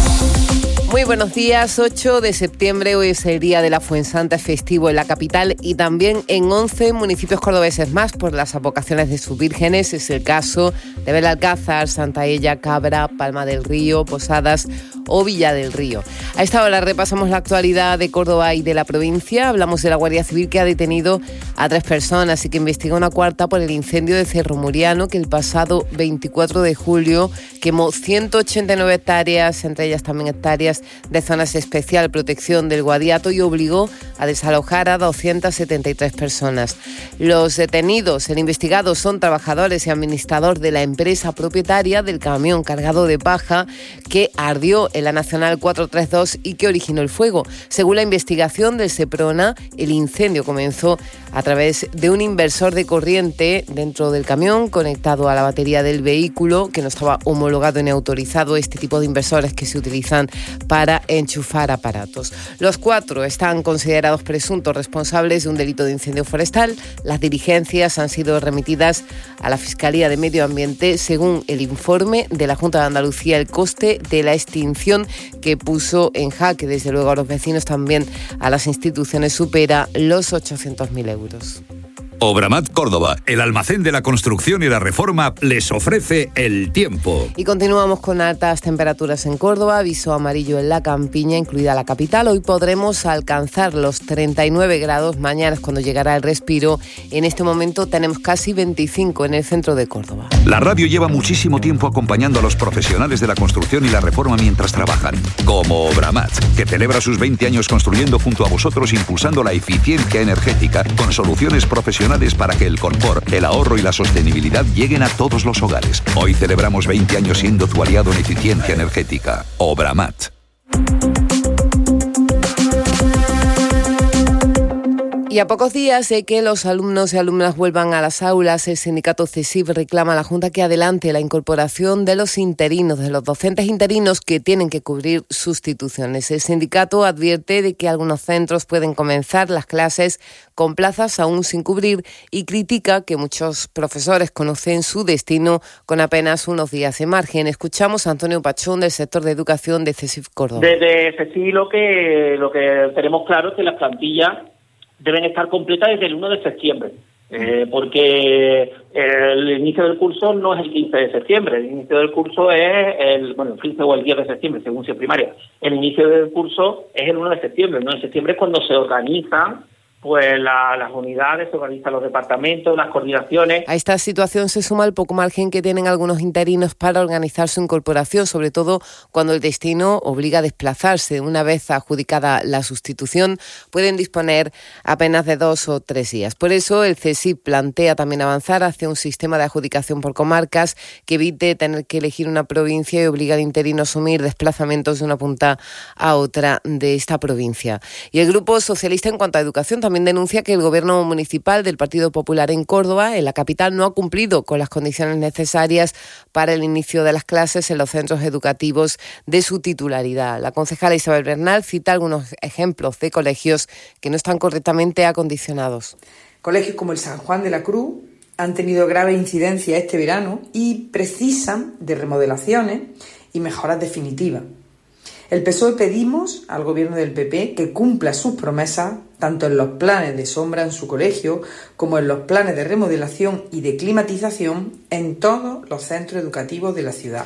Muy buenos días, ocho de septiembre, hoy es el día de la Fuensanta, festivo en la capital y también en once municipios cordobeses más por las advocaciones de sus vírgenes. Es el caso de Belalcázar, Santa Ella, Cabra, Palma del Río, Posadas o Villa del Río. A esta hora repasamos la actualidad de Córdoba y de la provincia. Hablamos de la Guardia Civil que ha detenido a tres personas y que investiga una cuarta por el incendio de Cerro Muriano que el pasado veinticuatro de julio quemó ciento ochenta y nueve hectáreas, entre ellas también hectáreas de zonas de especial protección del Guadiato y obligó a desalojar a doscientas setenta y tres personas. Los detenidos, el investigado, son trabajadores y administrador de la empresa propietaria del camión cargado de paja que ardió en la Nacional cuatrocientos treinta y dos y que originó el fuego. Según la investigación del Seprona, el incendio comenzó a través de un inversor de corriente dentro del camión conectado a la batería del vehículo que no estaba homologado ni autorizado, este tipo de inversores que se utilizan para enchufar aparatos. Los cuatro están considerados presuntos responsables de un delito de incendio forestal. Las diligencias han sido remitidas a la Fiscalía de Medio Ambiente. Según el informe de la Junta de Andalucía, el coste de la extinción que puso en jaque desde luego a los vecinos, también a las instituciones, supera los ochocientos mil euros. Obramat Córdoba, el almacén de la construcción y la reforma, les ofrece el tiempo. Y continuamos con altas temperaturas en Córdoba, aviso amarillo en la campiña, incluida la capital. Hoy podremos alcanzar los treinta y nueve grados, mañana es cuando llegará el respiro. En este momento tenemos casi veinticinco en el centro de Córdoba. La radio lleva muchísimo tiempo acompañando a los profesionales de la construcción y la reforma mientras trabajan, como Obramat, que celebra sus veinte años construyendo junto a vosotros, impulsando la eficiencia energética con soluciones profesionales para que el confort, el ahorro y la sostenibilidad lleguen a todos los hogares. Hoy celebramos veinte años siendo tu aliado en eficiencia energética. Obramat. Y a pocos días de que los alumnos y alumnas vuelvan a las aulas, el sindicato CESIF reclama a la Junta que adelante la incorporación de los interinos, de los docentes interinos que tienen que cubrir sustituciones. El sindicato advierte de que algunos centros pueden comenzar las clases con plazas aún sin cubrir y critica que muchos profesores conocen su destino con apenas unos días de margen. Escuchamos a Antonio Pachón del sector de educación de CESIF Córdoba. Desde CESIF lo que, lo que tenemos claro es que las plantillas deben estar completas desde el uno de septiembre, eh, porque el inicio del curso no es el quince de septiembre, el inicio del curso es el, bueno, el quince o el diez de septiembre, según sea primaria. El inicio del curso es el uno de septiembre, el uno de septiembre es cuando se organizan pues la, las unidades, se organizan los departamentos, las coordinaciones. A esta situación se suma el poco margen que tienen algunos interinos para organizar su incorporación, sobre todo cuando el destino obliga a desplazarse. Una vez adjudicada la sustitución, pueden disponer apenas de dos o tres días. Por eso el CESIF plantea también avanzar hacia un sistema de adjudicación por comarcas que evite tener que elegir una provincia y obliga al interino a asumir desplazamientos de una punta a otra de esta provincia. Y el Grupo Socialista, en cuanto a educación, también También denuncia que el gobierno municipal del Partido Popular en Córdoba, en la capital, no ha cumplido con las condiciones necesarias para el inicio de las clases en los centros educativos de su titularidad. La concejala Isabel Bernal cita algunos ejemplos de colegios que no están correctamente acondicionados. Colegios como el San Juan de la Cruz han tenido grave incidencia este verano y precisan de remodelaciones y mejoras definitivas. El P S O E pedimos al gobierno del P P que cumpla sus promesas, tanto en los planes de sombra en su colegio como en los planes de remodelación y de climatización en todos los centros educativos de la ciudad.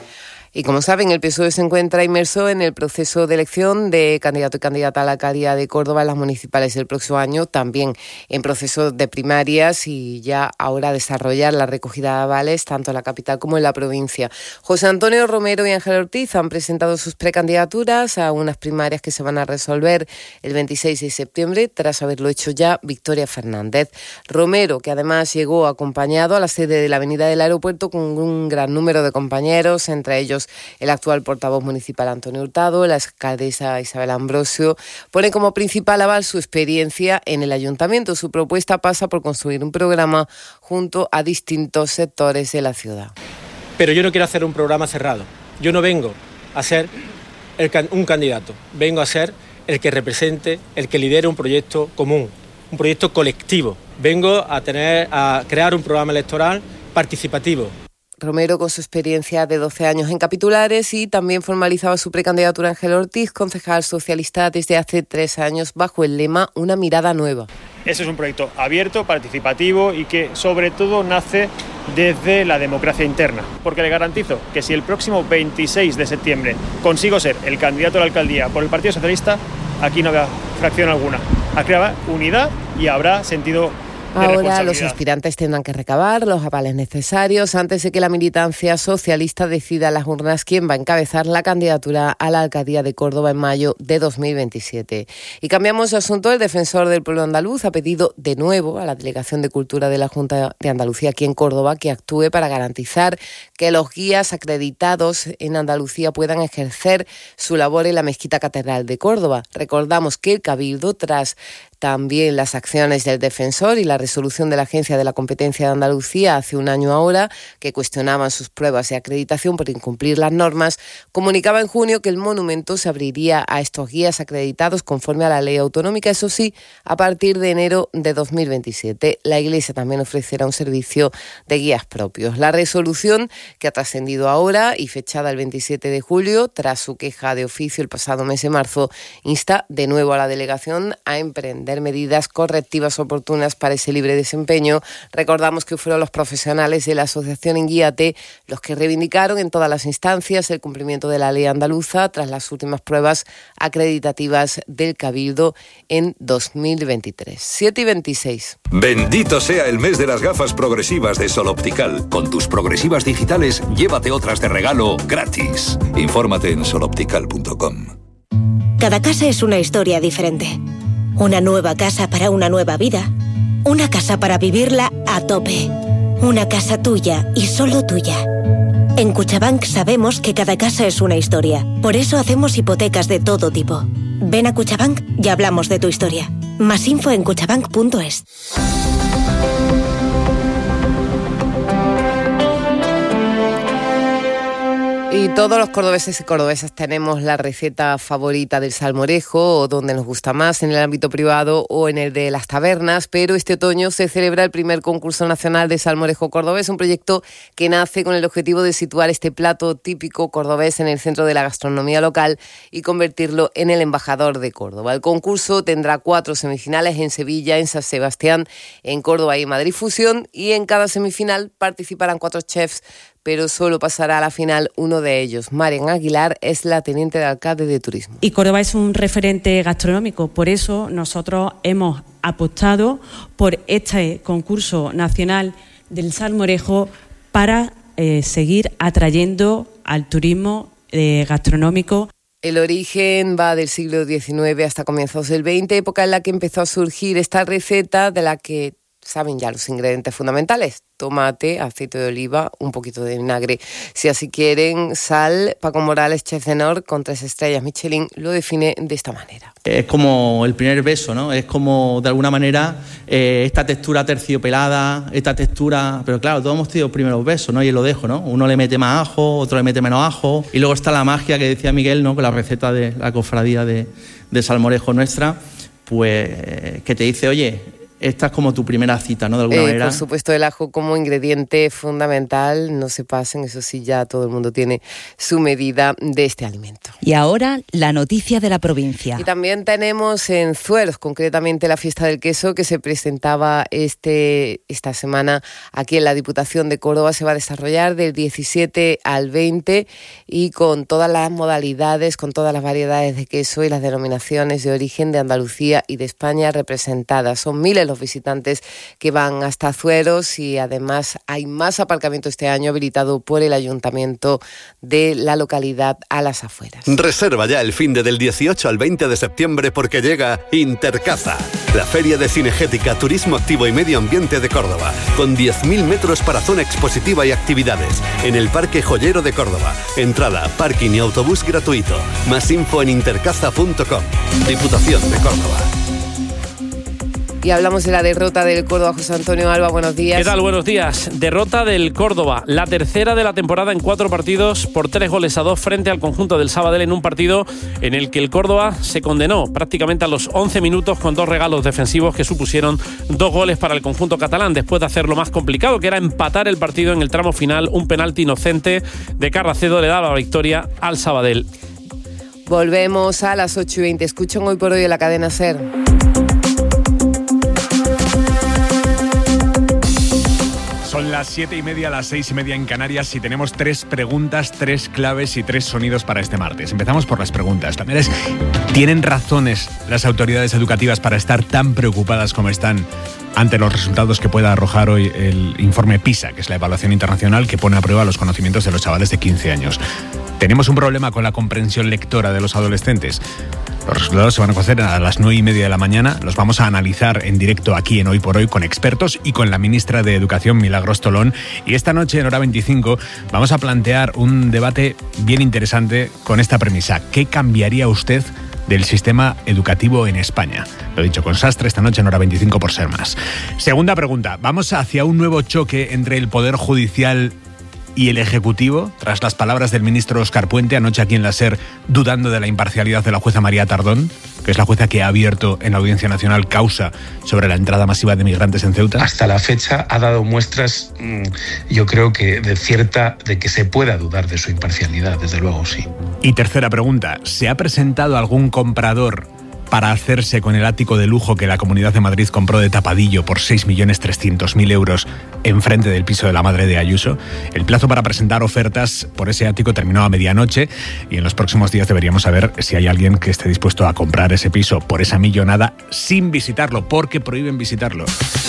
Y como saben, el P S O E se encuentra inmerso en el proceso de elección de candidato y candidata a la alcaldía de Córdoba en las municipales del próximo año, también en procesos de primarias y ya ahora desarrollar la recogida de avales tanto en la capital como en la provincia. José Antonio Romero y Ángel Ortiz han presentado sus precandidaturas a unas primarias que se van a resolver el veintiséis de septiembre, tras haberlo hecho ya Victoria Fernández. Romero, que además llegó acompañado a la sede de la Avenida del Aeropuerto con un gran número de compañeros, entre ellos el actual portavoz municipal Antonio Hurtado, la alcaldesa Isabel Ambrosio, pone como principal aval su experiencia en el ayuntamiento. Su propuesta pasa por construir un programa junto a distintos sectores de la ciudad. Pero yo no quiero hacer un programa cerrado. Yo no vengo a ser el, un candidato, vengo a ser el que represente, el que lidere un proyecto común, un proyecto colectivo. Vengo a tener, a crear un programa electoral participativo. Romero, con su experiencia de doce años en capitulares, y también formalizaba su precandidatura Ángel Ortiz, concejal socialista desde hace tres años, bajo el lema Una mirada nueva. Ese es un proyecto abierto, participativo y que sobre todo nace desde la democracia interna, porque le garantizo que si el próximo veintiséis de septiembre consigo ser el candidato a la alcaldía por el Partido Socialista, aquí no habrá fracción alguna. Aquí habrá unidad y habrá sentido de Ahora los aspirantes tendrán que recabar los avales necesarios antes de que la militancia socialista decida a las urnas quién va a encabezar la candidatura a la alcaldía de Córdoba en mayo de dos mil veintisiete. Y cambiamos de asunto. El defensor del pueblo andaluz ha pedido de nuevo a la Delegación de Cultura de la Junta de Andalucía aquí en Córdoba que actúe para garantizar que los guías acreditados en Andalucía puedan ejercer su labor en la Mezquita Catedral de Córdoba. Recordamos que el Cabildo, tras también las acciones del defensor y la resolución de la Agencia de la Competencia de Andalucía hace un año ahora, que cuestionaban sus pruebas de acreditación por incumplir las normas, comunicaba en junio que el monumento se abriría a estos guías acreditados conforme a la ley autonómica, eso sí, a partir de enero de dos mil veintisiete. La Iglesia también ofrecerá un servicio de guías propios. La resolución, que ha trascendido ahora y fechada el veintisiete de julio, tras su queja de oficio el pasado mes de marzo, insta de nuevo a la delegación a emprender medidas correctivas oportunas para ese libre desempeño. Recordamos que fueron los profesionales de la Asociación Enguíate los que reivindicaron en todas las instancias el cumplimiento de la ley andaluza tras las últimas pruebas acreditativas del Cabildo en dos mil veintitrés. siete y veintiséis. Bendito sea el mes de las gafas progresivas de Sol Optical. Con tus progresivas digitales, llévate otras de regalo gratis. Infórmate en sol optical punto com. Cada casa es una historia diferente. Una nueva casa para una nueva vida. Una casa para vivirla a tope. Una casa tuya y solo tuya. En Cuchabank sabemos que cada casa es una historia. Por eso hacemos hipotecas de todo tipo. Ven a Cuchabank y hablamos de tu historia. Más info en cuchabank punto es. Y todos los cordobeses y cordobesas tenemos la receta favorita del salmorejo, o donde nos gusta más, en el ámbito privado o en el de las tabernas, pero este otoño se celebra el primer concurso nacional de salmorejo cordobés, un proyecto que nace con el objetivo de situar este plato típico cordobés en el centro de la gastronomía local y convertirlo en el embajador de Córdoba. El concurso tendrá cuatro semifinales en Sevilla, en San Sebastián, en Córdoba y en Madrid Fusión, y en cada semifinal participarán cuatro chefs, pero solo pasará a la final uno de ellos. Marian Aguilar es la teniente de alcalde de turismo. Y Córdoba es un referente gastronómico, por eso nosotros hemos apostado por este concurso nacional del salmorejo para eh, seguir atrayendo al turismo eh, gastronómico. El origen va del siglo diecinueve hasta comienzos del veinte, época en la que empezó a surgir esta receta de la que saben ya los ingredientes fundamentales: tomate, aceite de oliva, un poquito de vinagre. Si así quieren, sal. Paco Morales, chef de honor con tres estrellas Michelin, lo define de esta manera. Es como el primer beso, ¿no? Es como, de alguna manera, eh, esta textura terciopelada, esta textura... Pero claro, todos hemos tenido primeros besos, ¿no? Y lo dejo, ¿no? Uno le mete más ajo, otro le mete menos ajo. Y luego está la magia que decía Miguel, ¿no? Con la receta de la cofradía de, de salmorejo nuestra, pues que te dice, oye, esta es como tu primera cita, ¿no? De alguna eh, manera. Por supuesto, el ajo como ingrediente fundamental, no se pasen, eso sí, ya todo el mundo tiene su medida de este alimento. Y ahora, la noticia de la provincia. Y también tenemos en Zueros, concretamente la fiesta del queso, que se presentaba este, esta semana aquí en la Diputación de Córdoba. Se va a desarrollar del diecisiete al veinte y con todas las modalidades, con todas las variedades de queso y las denominaciones de origen de Andalucía y de España representadas. Son miles los visitantes que van hasta Zueros y además hay más aparcamiento este año habilitado por el Ayuntamiento de la localidad a las afueras. Reserva ya el fin de del dieciocho al veinte de septiembre porque llega Intercaza, la feria de cinegética, turismo activo y medio ambiente de Córdoba, con diez mil metros para zona expositiva y actividades, en el Parque Joyero de Córdoba. Entrada, parking y autobús gratuito. Más info en intercaza punto com. Diputación de Córdoba. Y hablamos de la derrota del Córdoba. José Antonio Alba, buenos días. ¿Qué tal? Buenos días. Derrota del Córdoba, la tercera de la temporada en cuatro partidos por tres goles a dos frente al conjunto del Sabadell en un partido en el que el Córdoba se condenó prácticamente a los once minutos con dos regalos defensivos que supusieron dos goles para el conjunto catalán después de hacer lo más complicado, que era empatar el partido en el tramo final. Un penalti inocente de Carracedo le daba la victoria al Sabadell. Volvemos a las ocho y veinte. Escuchan Hoy por Hoy en la cadena SER. Son las siete y media, las seis y media en Canarias y tenemos tres preguntas, tres claves y tres sonidos para este martes. Empezamos por las preguntas. La primera es, ¿tienen razones las autoridades educativas para estar tan preocupadas como están ante los resultados que pueda arrojar hoy el informe PISA, que es la evaluación internacional que pone a prueba los conocimientos de los chavales de quince años? ¿Tenemos un problema con la comprensión lectora de los adolescentes? Los resultados se van a conocer a las nueve y media de la mañana. Los vamos a analizar en directo aquí en Hoy por Hoy con expertos y con la ministra de Educación, Milagros Tolón. Y esta noche, en hora veinticinco, vamos a plantear un debate bien interesante con esta premisa. ¿Qué cambiaría usted del sistema educativo en España? Lo he dicho con Sastre esta noche en hora veinticinco por ser más. Segunda pregunta. ¿Vamos hacia un nuevo choque entre el Poder Judicial y el Ejecutivo, tras las palabras del ministro Óscar Puente anoche aquí en la SER, dudando de la imparcialidad de la jueza María Tardón, que es la jueza que ha abierto en la Audiencia Nacional causa sobre la entrada masiva de migrantes en Ceuta? Hasta la fecha ha dado muestras, yo creo que de cierta, de que se pueda dudar de su imparcialidad, desde luego sí. Y tercera pregunta, ¿se ha presentado algún comprador para hacerse con el ático de lujo que la Comunidad de Madrid compró de tapadillo por seis millones trescientos mil euros enfrente del piso de la madre de Ayuso? El plazo para presentar ofertas por ese ático terminó a medianoche y en los próximos días deberíamos saber si hay alguien que esté dispuesto a comprar ese piso por esa millonada sin visitarlo, porque prohíben visitarlo.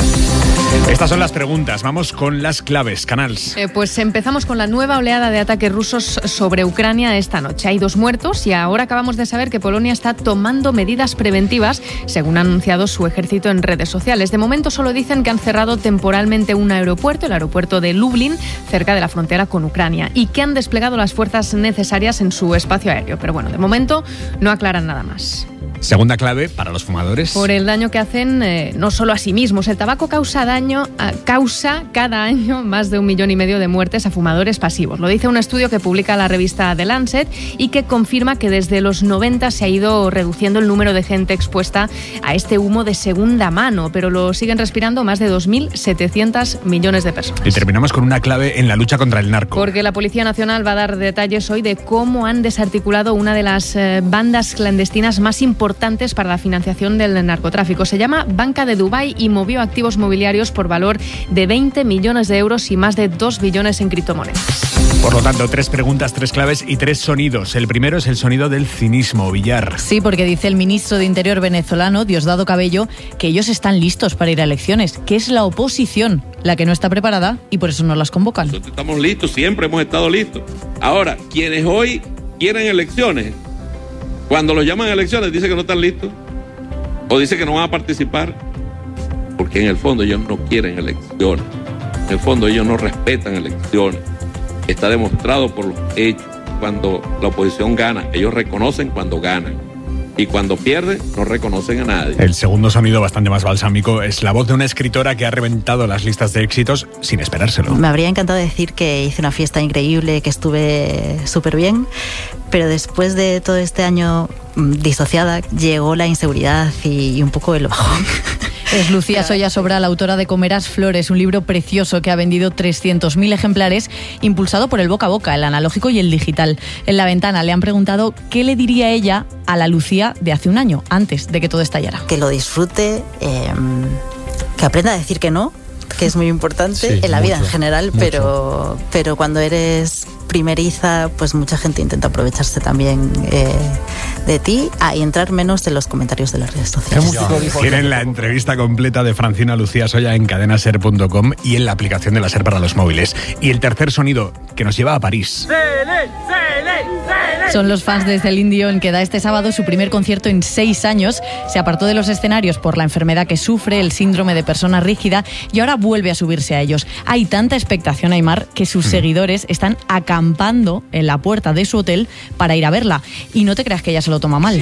Estas son las preguntas. Vamos con las claves. Canals. Eh, pues empezamos con la nueva oleada de ataques rusos sobre Ucrania esta noche. Hay dos muertos y ahora acabamos de saber que Polonia está tomando medidas preventivas, según ha anunciado su ejército en redes sociales. De momento solo dicen que han cerrado temporalmente un aeropuerto, el aeropuerto de Lublin, cerca de la frontera con Ucrania, y que han desplegado las fuerzas necesarias en su espacio aéreo. Pero bueno, de momento no aclaran nada más. Segunda clave para los fumadores. Por el daño que hacen eh, no solo a sí mismos. El tabaco causa daño, eh, causa cada año más de un millón y medio de muertes a fumadores pasivos. Lo dice un estudio que publica la revista The Lancet y que confirma que desde los noventa se ha ido reduciendo el número de gente expuesta a este humo de segunda mano, pero lo siguen respirando más de dos mil setecientos millones de personas. Y terminamos con una clave en la lucha contra el narco. Porque la Policía Nacional va a dar detalles hoy de cómo han desarticulado una de las eh, bandas clandestinas más importantes importantes para la financiación del narcotráfico. Se llama Banca de Dubái y movió activos mobiliarios por valor de veinte millones de euros y más de dos billones en criptomonedas. Por lo tanto, tres preguntas, tres claves y tres sonidos. El primero es el sonido del cinismo, Villar. Sí, porque dice el ministro de Interior venezolano, Diosdado Cabello, que ellos están listos para ir a elecciones, que es la oposición la que no está preparada y por eso no las convocan. Nosotros estamos listos, siempre hemos estado listos. Ahora, quienes hoy quieren elecciones, cuando los llaman a elecciones dicen que no están listos o dicen que no van a participar, porque en el fondo ellos no quieren elecciones, en el fondo ellos no respetan elecciones. Está demostrado por los hechos. Cuando la oposición gana, ellos reconocen cuando ganan, y cuando pierden no reconocen a nadie. El segundo sonido, bastante más balsámico, es la voz de una escritora que ha reventado las listas de éxitos sin esperárselo. Me habría encantado decir que hice una fiesta increíble, que estuve súper bien, pero después de todo este año disociada llegó la inseguridad y un poco el bajón. Es Lucía Soya Sobral, autora de Comerás Flores, un libro precioso que ha vendido trescientos mil ejemplares, impulsado por el boca a boca, el analógico y el digital. En La Ventana le han preguntado qué le diría ella a la Lucía de hace un año, antes de que todo estallara. Que lo disfrute, eh, que aprenda a decir que no, que es muy importante Sí, en la vida mucho, en general, mucho. pero pero cuando eres primeriza, pues mucha gente intenta aprovecharse también eh, de ti ah, y entrar menos en los comentarios de las redes sociales. Tienen la entrevista completa de Francina Lucía Soya en cadena ser punto com y en la aplicación de la SER para los móviles. Y el tercer sonido que nos lleva a París. Son los fans de Celine Dion, que da este sábado su primer concierto en seis años. Se apartó de los escenarios por la enfermedad que sufre, el síndrome de persona rígida, y ahora vuelve a subirse a ellos. Hay tanta expectación, Aymar, que sus mm. seguidores están acampando en la puerta de su hotel para ir a verla. Y no te creas que ella se lo toma mal.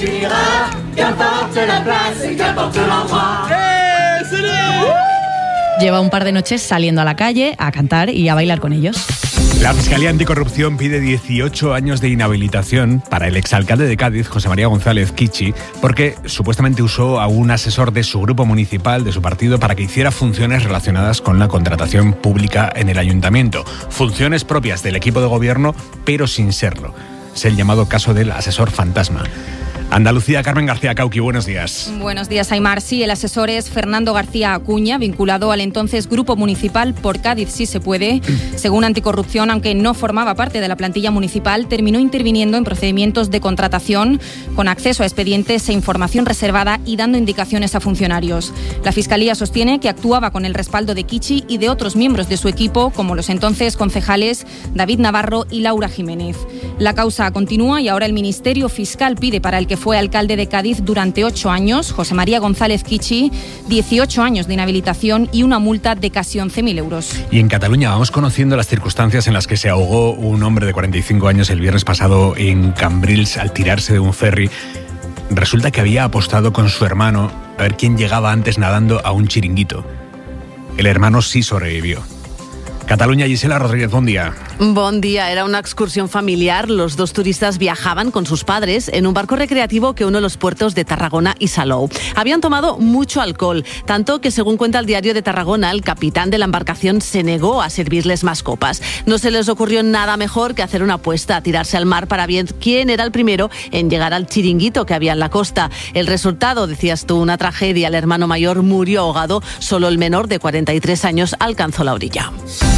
Lleva un par de noches saliendo a la calle a cantar y a bailar con ellos. La Fiscalía Anticorrupción pide dieciocho años de inhabilitación para el exalcalde de Cádiz, José María González Kichi, porque supuestamente usó a un asesor de su grupo municipal, de su partido, para que hiciera funciones relacionadas con la contratación pública en el ayuntamiento. Funciones propias del equipo de gobierno, pero sin serlo. Es el llamado caso del asesor fantasma. Andalucía, Carmen García Cauqui, buenos días. Buenos días, Aymar. Sí, el asesor es Fernando García Acuña, vinculado al entonces Grupo Municipal Por Cádiz Sí Se Puede. Según Anticorrupción, aunque no formaba parte de la plantilla municipal, terminó interviniendo en procedimientos de contratación con acceso a expedientes e información reservada y dando indicaciones a funcionarios. La Fiscalía sostiene que actuaba con el respaldo de Kichi y de otros miembros de su equipo, como los entonces concejales David Navarro y Laura Jiménez. La causa continúa y ahora el Ministerio Fiscal pide para el que fue alcalde de Cádiz durante ocho años, José María González Kichi, dieciocho años de inhabilitación y una multa de casi once mil euros. Y en Cataluña vamos conociendo las circunstancias en las que se ahogó un hombre de cuarenta y cinco años el viernes pasado en Cambrils al tirarse de un ferry. Resulta que había apostado con su hermano a ver quién llegaba antes nadando a un chiringuito. El hermano sí sobrevivió. Cataluña, Gisela Rodríguez, buen día. Buen día, era una excursión familiar. Los dos turistas viajaban con sus padres en un barco recreativo que une los puertos de Tarragona y Salou. Habían tomado mucho alcohol, tanto que, según cuenta el Diario de Tarragona, el capitán de la embarcación se negó a servirles más copas. No se les ocurrió nada mejor que hacer una apuesta, a tirarse al mar para ver quién era el primero en llegar al chiringuito que había en la costa. El resultado, decías tú, una tragedia. El hermano mayor murió ahogado, solo el menor de cuarenta y tres años alcanzó la orilla.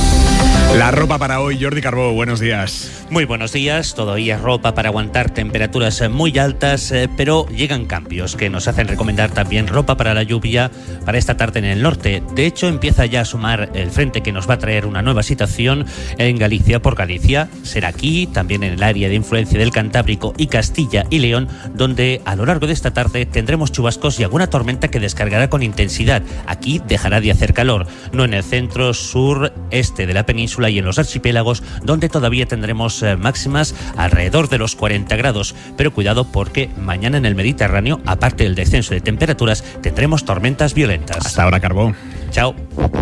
La ropa para hoy, Jordi Carbó, buenos días. Muy buenos días, todavía ropa para aguantar temperaturas muy altas, eh, pero llegan cambios que nos hacen recomendar también ropa para la lluvia para esta tarde en el norte. De hecho, empieza ya a sumar el frente que nos va a traer una nueva situación en Galicia por Galicia. Será aquí, también en el área de influencia del Cantábrico y Castilla y León, donde a lo largo de esta tarde tendremos chubascos y alguna tormenta que descargará con intensidad. Aquí dejará de hacer calor, no en el centro, sur, este de la península y en los archipiélagos, donde todavía tendremos eh, máximas alrededor de los cuarenta grados. Pero cuidado, porque mañana en el Mediterráneo, aparte del descenso de temperaturas, tendremos tormentas violentas. Hasta ahora, Carbó. Chao.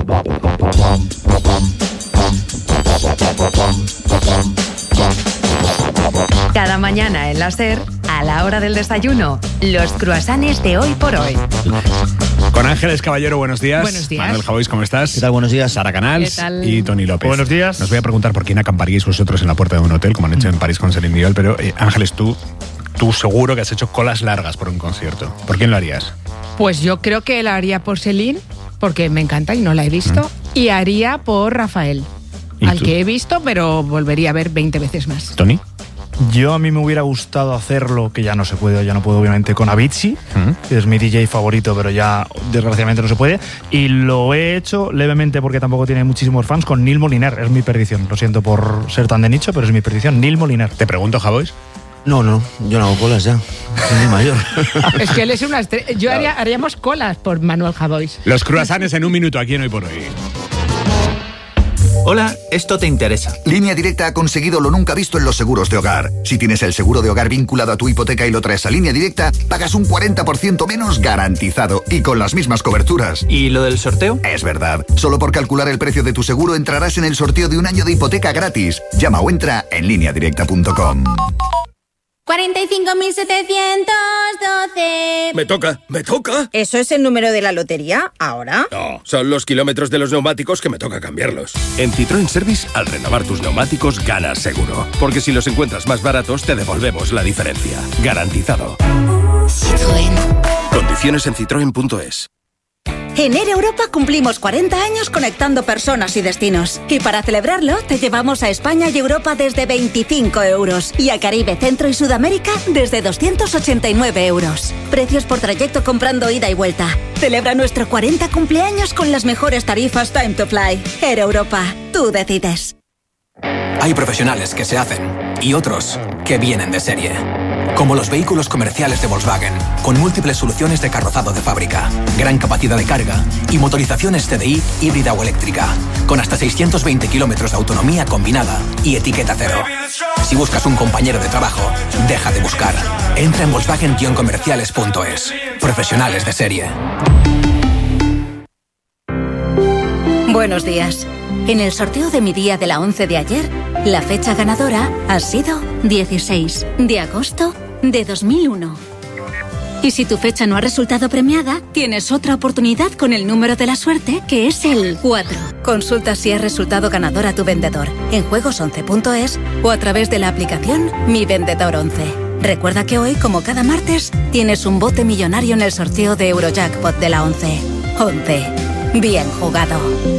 Cada mañana en la SER, a la hora del desayuno, los cruasanes de hoy por hoy. Con Ángeles Caballero, buenos días. Buenos días. Manuel Javois, ¿cómo estás? ¿Qué tal? Buenos días. Sara Canals ¿Qué tal? y Tony López. Buenos días. Nos voy a preguntar por quién acamparíais vosotros en la puerta de un hotel, como han hecho en París con Celine Dion, pero eh, Ángeles, tú, tú seguro que has hecho colas largas por un concierto. ¿Por quién lo harías? Pues yo creo que la haría por Celine, porque me encanta y no la he visto, mm. y haría por Rafael, al tú? que he visto, pero volvería a ver veinte veces más. ¿Tony? Yo a mí me hubiera gustado hacerlo, que ya no se puede, ya no puedo obviamente, con Avicii, ¿Mm? que es mi D J favorito, pero ya desgraciadamente no se puede. Y lo he hecho levemente porque tampoco tiene muchísimos fans, con Neil Moliner. Es mi perdición, lo siento por ser tan de nicho, pero es mi perdición, Neil Moliner. Te pregunto, Javois. No, no, yo no hago colas ya, soy muy mayor. Es que él es una estrella. Yo haría, haríamos colas por Manuel Javois. Los cruasanes en un minuto aquí en Hoy por Hoy. Hola, esto te interesa. Línea Directa ha conseguido lo nunca visto en los seguros de hogar. Si tienes el seguro de hogar vinculado a tu hipoteca y lo traes a Línea Directa, pagas un cuarenta por ciento menos garantizado y con las mismas coberturas. ¿Y lo del sorteo? Es verdad. Solo por calcular el precio de tu seguro entrarás en el sorteo de un año de hipoteca gratis. Llama o entra en línea directa punto com. cuarenta y cinco mil setecientos doce. Me toca, me toca. ¿Eso es el número de la lotería ahora? No, son los kilómetros de los neumáticos que me toca cambiarlos. En Citroën Service, al renovar tus neumáticos, ganas seguro. Porque si los encuentras más baratos, te devolvemos la diferencia. Garantizado. Citroën. Condiciones en citroen punto es. En Air Europa cumplimos cuarenta años conectando personas y destinos. Y para celebrarlo, te llevamos a España y Europa desde veinticinco euros. Y a Caribe, Centro y Sudamérica desde doscientos ochenta y nueve euros. Precios por trayecto comprando ida y vuelta. Celebra nuestro cuarenta cumpleaños con las mejores tarifas Time to Fly. Air Europa, tú decides. Hay profesionales que se hacen y otros que vienen de serie. Como los vehículos comerciales de Volkswagen, con múltiples soluciones de carrozado de fábrica, gran capacidad de carga y motorizaciones T D I híbrida o eléctrica, con hasta seiscientos veinte kilómetros de autonomía combinada y etiqueta cero. Si buscas un compañero de trabajo, deja de buscar. Entra en volkswagen guion comerciales punto es. Profesionales de serie. Buenos días. En el sorteo de mi día de la once de ayer, la fecha ganadora ha sido dieciséis de agosto de dos mil uno. Y si tu fecha no ha resultado premiada, tienes otra oportunidad con el número de la suerte, que es el cuatro. Consulta si has resultado ganador a tu vendedor en juegos once punto es o a través de la aplicación Mi Vendedor once. Recuerda que hoy, como cada martes, tienes un bote millonario en el sorteo de Eurojackpot de la once. once. Bien jugado.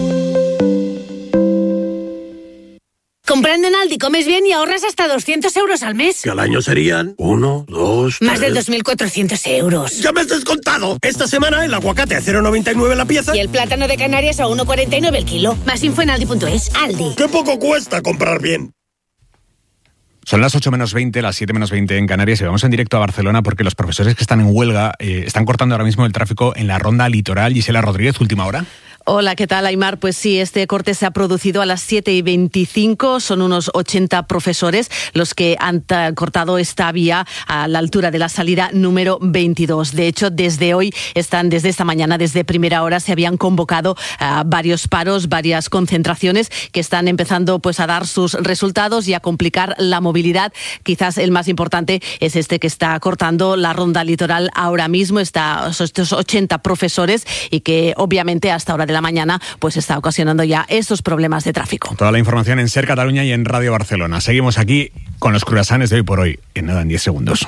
Comprando en Aldi comes bien y ahorras hasta doscientos euros al mes. Que al año serían uno, dos, Más tres. de dos mil cuatrocientos euros. ¡Ya me has descontado! Esta semana el aguacate a cero coma noventa y nueve la pieza. Y el plátano de Canarias a uno coma cuarenta y nueve el kilo. Más info en aldi punto es. Aldi. ¡Qué poco cuesta comprar bien! Son las ocho menos veinte, las siete menos veinte en Canarias y vamos en directo a Barcelona porque los profesores que están en huelga eh, están cortando ahora mismo el tráfico en la ronda litoral. Gisela Rodríguez, última hora. Hola, ¿qué tal, Aymar? Pues sí, este corte se ha producido a las siete y veinticinco. Son unos ochenta profesores los que han cortado esta vía a la altura de la salida número veintidós. De hecho, desde hoy están, desde esta mañana, desde primera hora, se habían convocado uh, varios paros, varias concentraciones que están empezando pues a dar sus resultados y a complicar la movilidad. Quizás el más importante es este que está cortando la ronda litoral ahora mismo. Está, estos ochenta profesores y que obviamente hasta ahora de la mañana pues está ocasionando ya estos problemas de tráfico. Toda la información en Ser Cataluña y en Radio Barcelona. Seguimos aquí con los cruasanes de hoy por hoy. En nada, en diez segundos.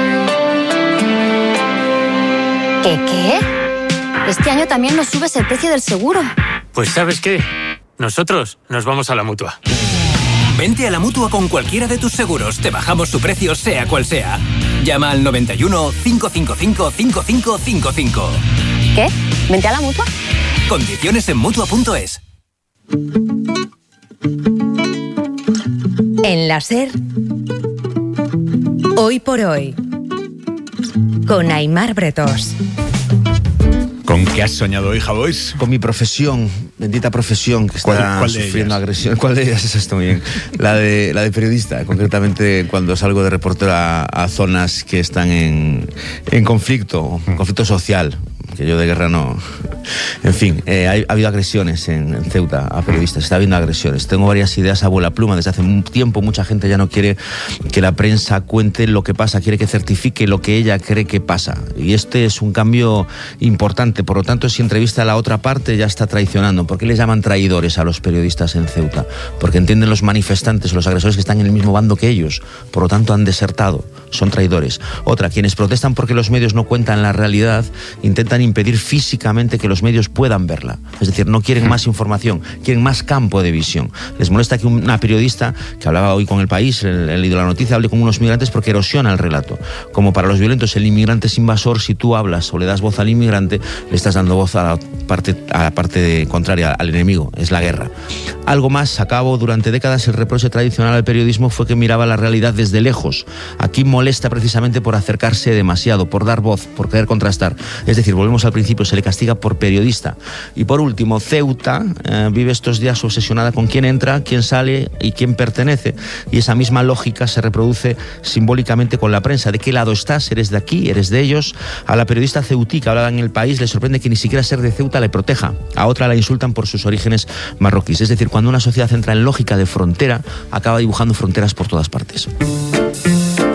¿Qué qué? Este año también nos subes el precio del seguro. Pues ¿sabes qué? Nosotros nos vamos a la Mutua. Vente a la Mutua con cualquiera de tus seguros. Te bajamos su precio sea cual sea. Llama al noventa y uno, cinco cinco cinco, cinco cinco cinco cinco. ¿Qué? ¿Vente a la Mutua? Condiciones en mutua punto es. En la SER, Hoy por Hoy, con Aymar Bretós. ¿Con qué has soñado hoy, Javois? Con mi profesión, bendita profesión que está ¿Cuál, cuál sufriendo agresión. ¿Cuál de ellas es esto? Bien. La de, la de periodista, concretamente cuando salgo de reportero a, a zonas que están en, en conflicto, conflicto social. Que yo de guerra no... En fin, eh, ha, ha habido agresiones en, en Ceuta a periodistas, está habiendo agresiones. Tengo varias ideas a vuela pluma. Desde hace un tiempo mucha gente ya no quiere que la prensa cuente lo que pasa, quiere que certifique lo que ella cree que pasa. Y este es un cambio importante. Por lo tanto, si entrevista a la otra parte ya está traicionando. ¿Por qué les llaman traidores a los periodistas en Ceuta? Porque entienden los manifestantes, los agresores que están en el mismo bando que ellos. Por lo tanto, han desertado. Son traidores. Otra, quienes protestan porque los medios no cuentan la realidad, intentan impedir físicamente que los medios puedan verla. Es decir, no quieren más información, quieren más campo de visión. Les molesta que una periodista que hablaba hoy con El País, he leído la noticia, hable con unos migrantes porque erosiona el relato. Como para los violentos el inmigrante es invasor, si tú hablas o le das voz al inmigrante, le estás dando voz a la parte, a la parte contraria, al enemigo. Es la guerra. Algo más, acabo, durante décadas el reproche tradicional al periodismo fue que miraba la realidad desde lejos. Aquí molesta precisamente por acercarse demasiado, por dar voz, por querer contrastar. Es decir, volvemos al principio, se le castiga por periodista. Y por último, Ceuta eh, vive estos días obsesionada con quién entra, quién sale y quién pertenece. Y esa misma lógica se reproduce simbólicamente con la prensa. ¿De qué lado estás? ¿Eres de aquí? ¿Eres de ellos? A la periodista ceutí que hablaba en El País le sorprende que ni siquiera ser de Ceuta le proteja. A otra la insultan por sus orígenes marroquíes. Es decir, cuando una sociedad entra en lógica de frontera, acaba dibujando fronteras por todas partes.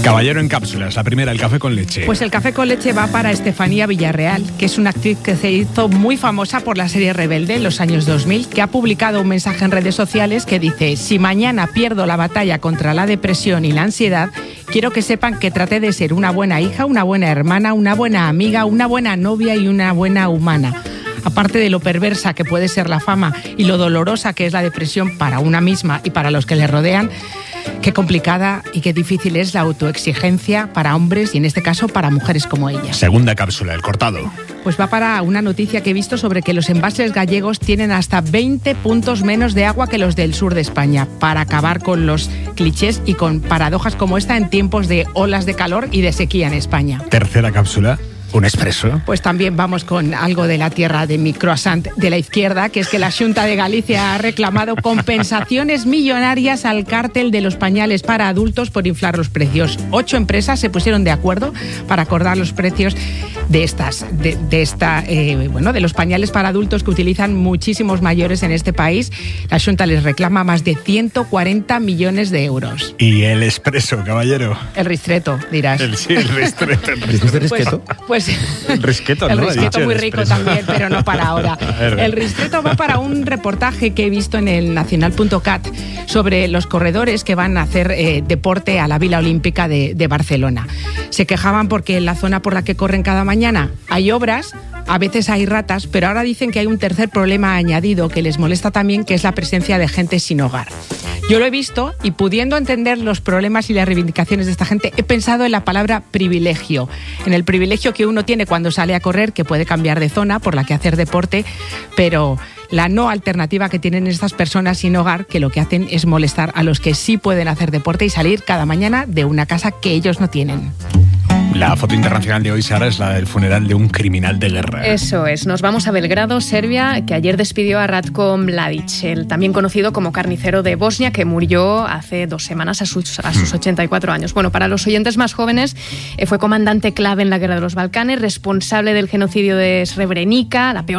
Caballero en cápsulas, la primera, el café con leche. Pues el café con leche va para Estefanía Villarreal, que es una actriz que se hizo muy famosa por la serie Rebelde en los años dos mil, que ha publicado un mensaje en redes sociales que dice: si mañana pierdo la batalla contra la depresión y la ansiedad, quiero que sepan que traté de ser una buena hija, una buena hermana, una buena amiga, una buena novia y una buena humana. Aparte de lo perversa que puede ser la fama y lo dolorosa que es la depresión para una misma y para los que le rodean, qué complicada y qué difícil es la autoexigencia para hombres y en este caso para mujeres como ella. Segunda cápsula, el cortado. Pues va para una noticia que he visto sobre que los embalses gallegos tienen hasta veinte puntos menos de agua que los del sur de España, para acabar con los clichés y con paradojas como esta en tiempos de olas de calor y de sequía en España. Tercera cápsula. ¿Un expreso? Pues también vamos con algo de la tierra de mi croissant de la izquierda, que es que la Xunta de Galicia ha reclamado compensaciones millonarias al cártel de los pañales para adultos por inflar los precios. Ocho empresas se pusieron de acuerdo para acordar los precios de estas, de, de esta, eh, bueno, de los pañales para adultos que utilizan muchísimos mayores en este país. La Xunta les reclama más de ciento cuarenta millones de euros. ¿Y el expreso, caballero? El ristreto, dirás. El, sí, el ristreto. ¿El ristreto? Pues, pues el risqueto, ¿no? El risqueto muy rico también, pero no para ahora. El ristreto va para un reportaje que he visto en el nacional punto cat sobre los corredores que van a hacer eh, deporte a la Vila Olímpica de, de Barcelona. Se quejaban porque en la zona por la que corren cada mañana hay obras, a veces hay ratas, pero ahora dicen que hay un tercer problema añadido que les molesta también, que es la presencia de gente sin hogar. Yo lo he visto y, pudiendo entender los problemas y las reivindicaciones de esta gente, he pensado en la palabra privilegio, en el privilegio que uno tiene cuando sale a correr, que puede cambiar de zona por la que hacer deporte, pero la no alternativa que tienen estas personas sin hogar, que lo que hacen es molestar a los que sí pueden hacer deporte y salir cada mañana de una casa que ellos no tienen. La foto internacional de hoy, Sara, es la del funeral de un criminal de guerra. Eso es. Nos vamos a Belgrado, Serbia, que ayer despidió a Ratko Mladic, el también conocido como carnicero de Bosnia, que murió hace dos semanas a sus, a sus ochenta y cuatro años. Bueno, para los oyentes más jóvenes, eh, fue comandante clave en la Guerra de los Balcanes, responsable del genocidio de Srebrenica, la peor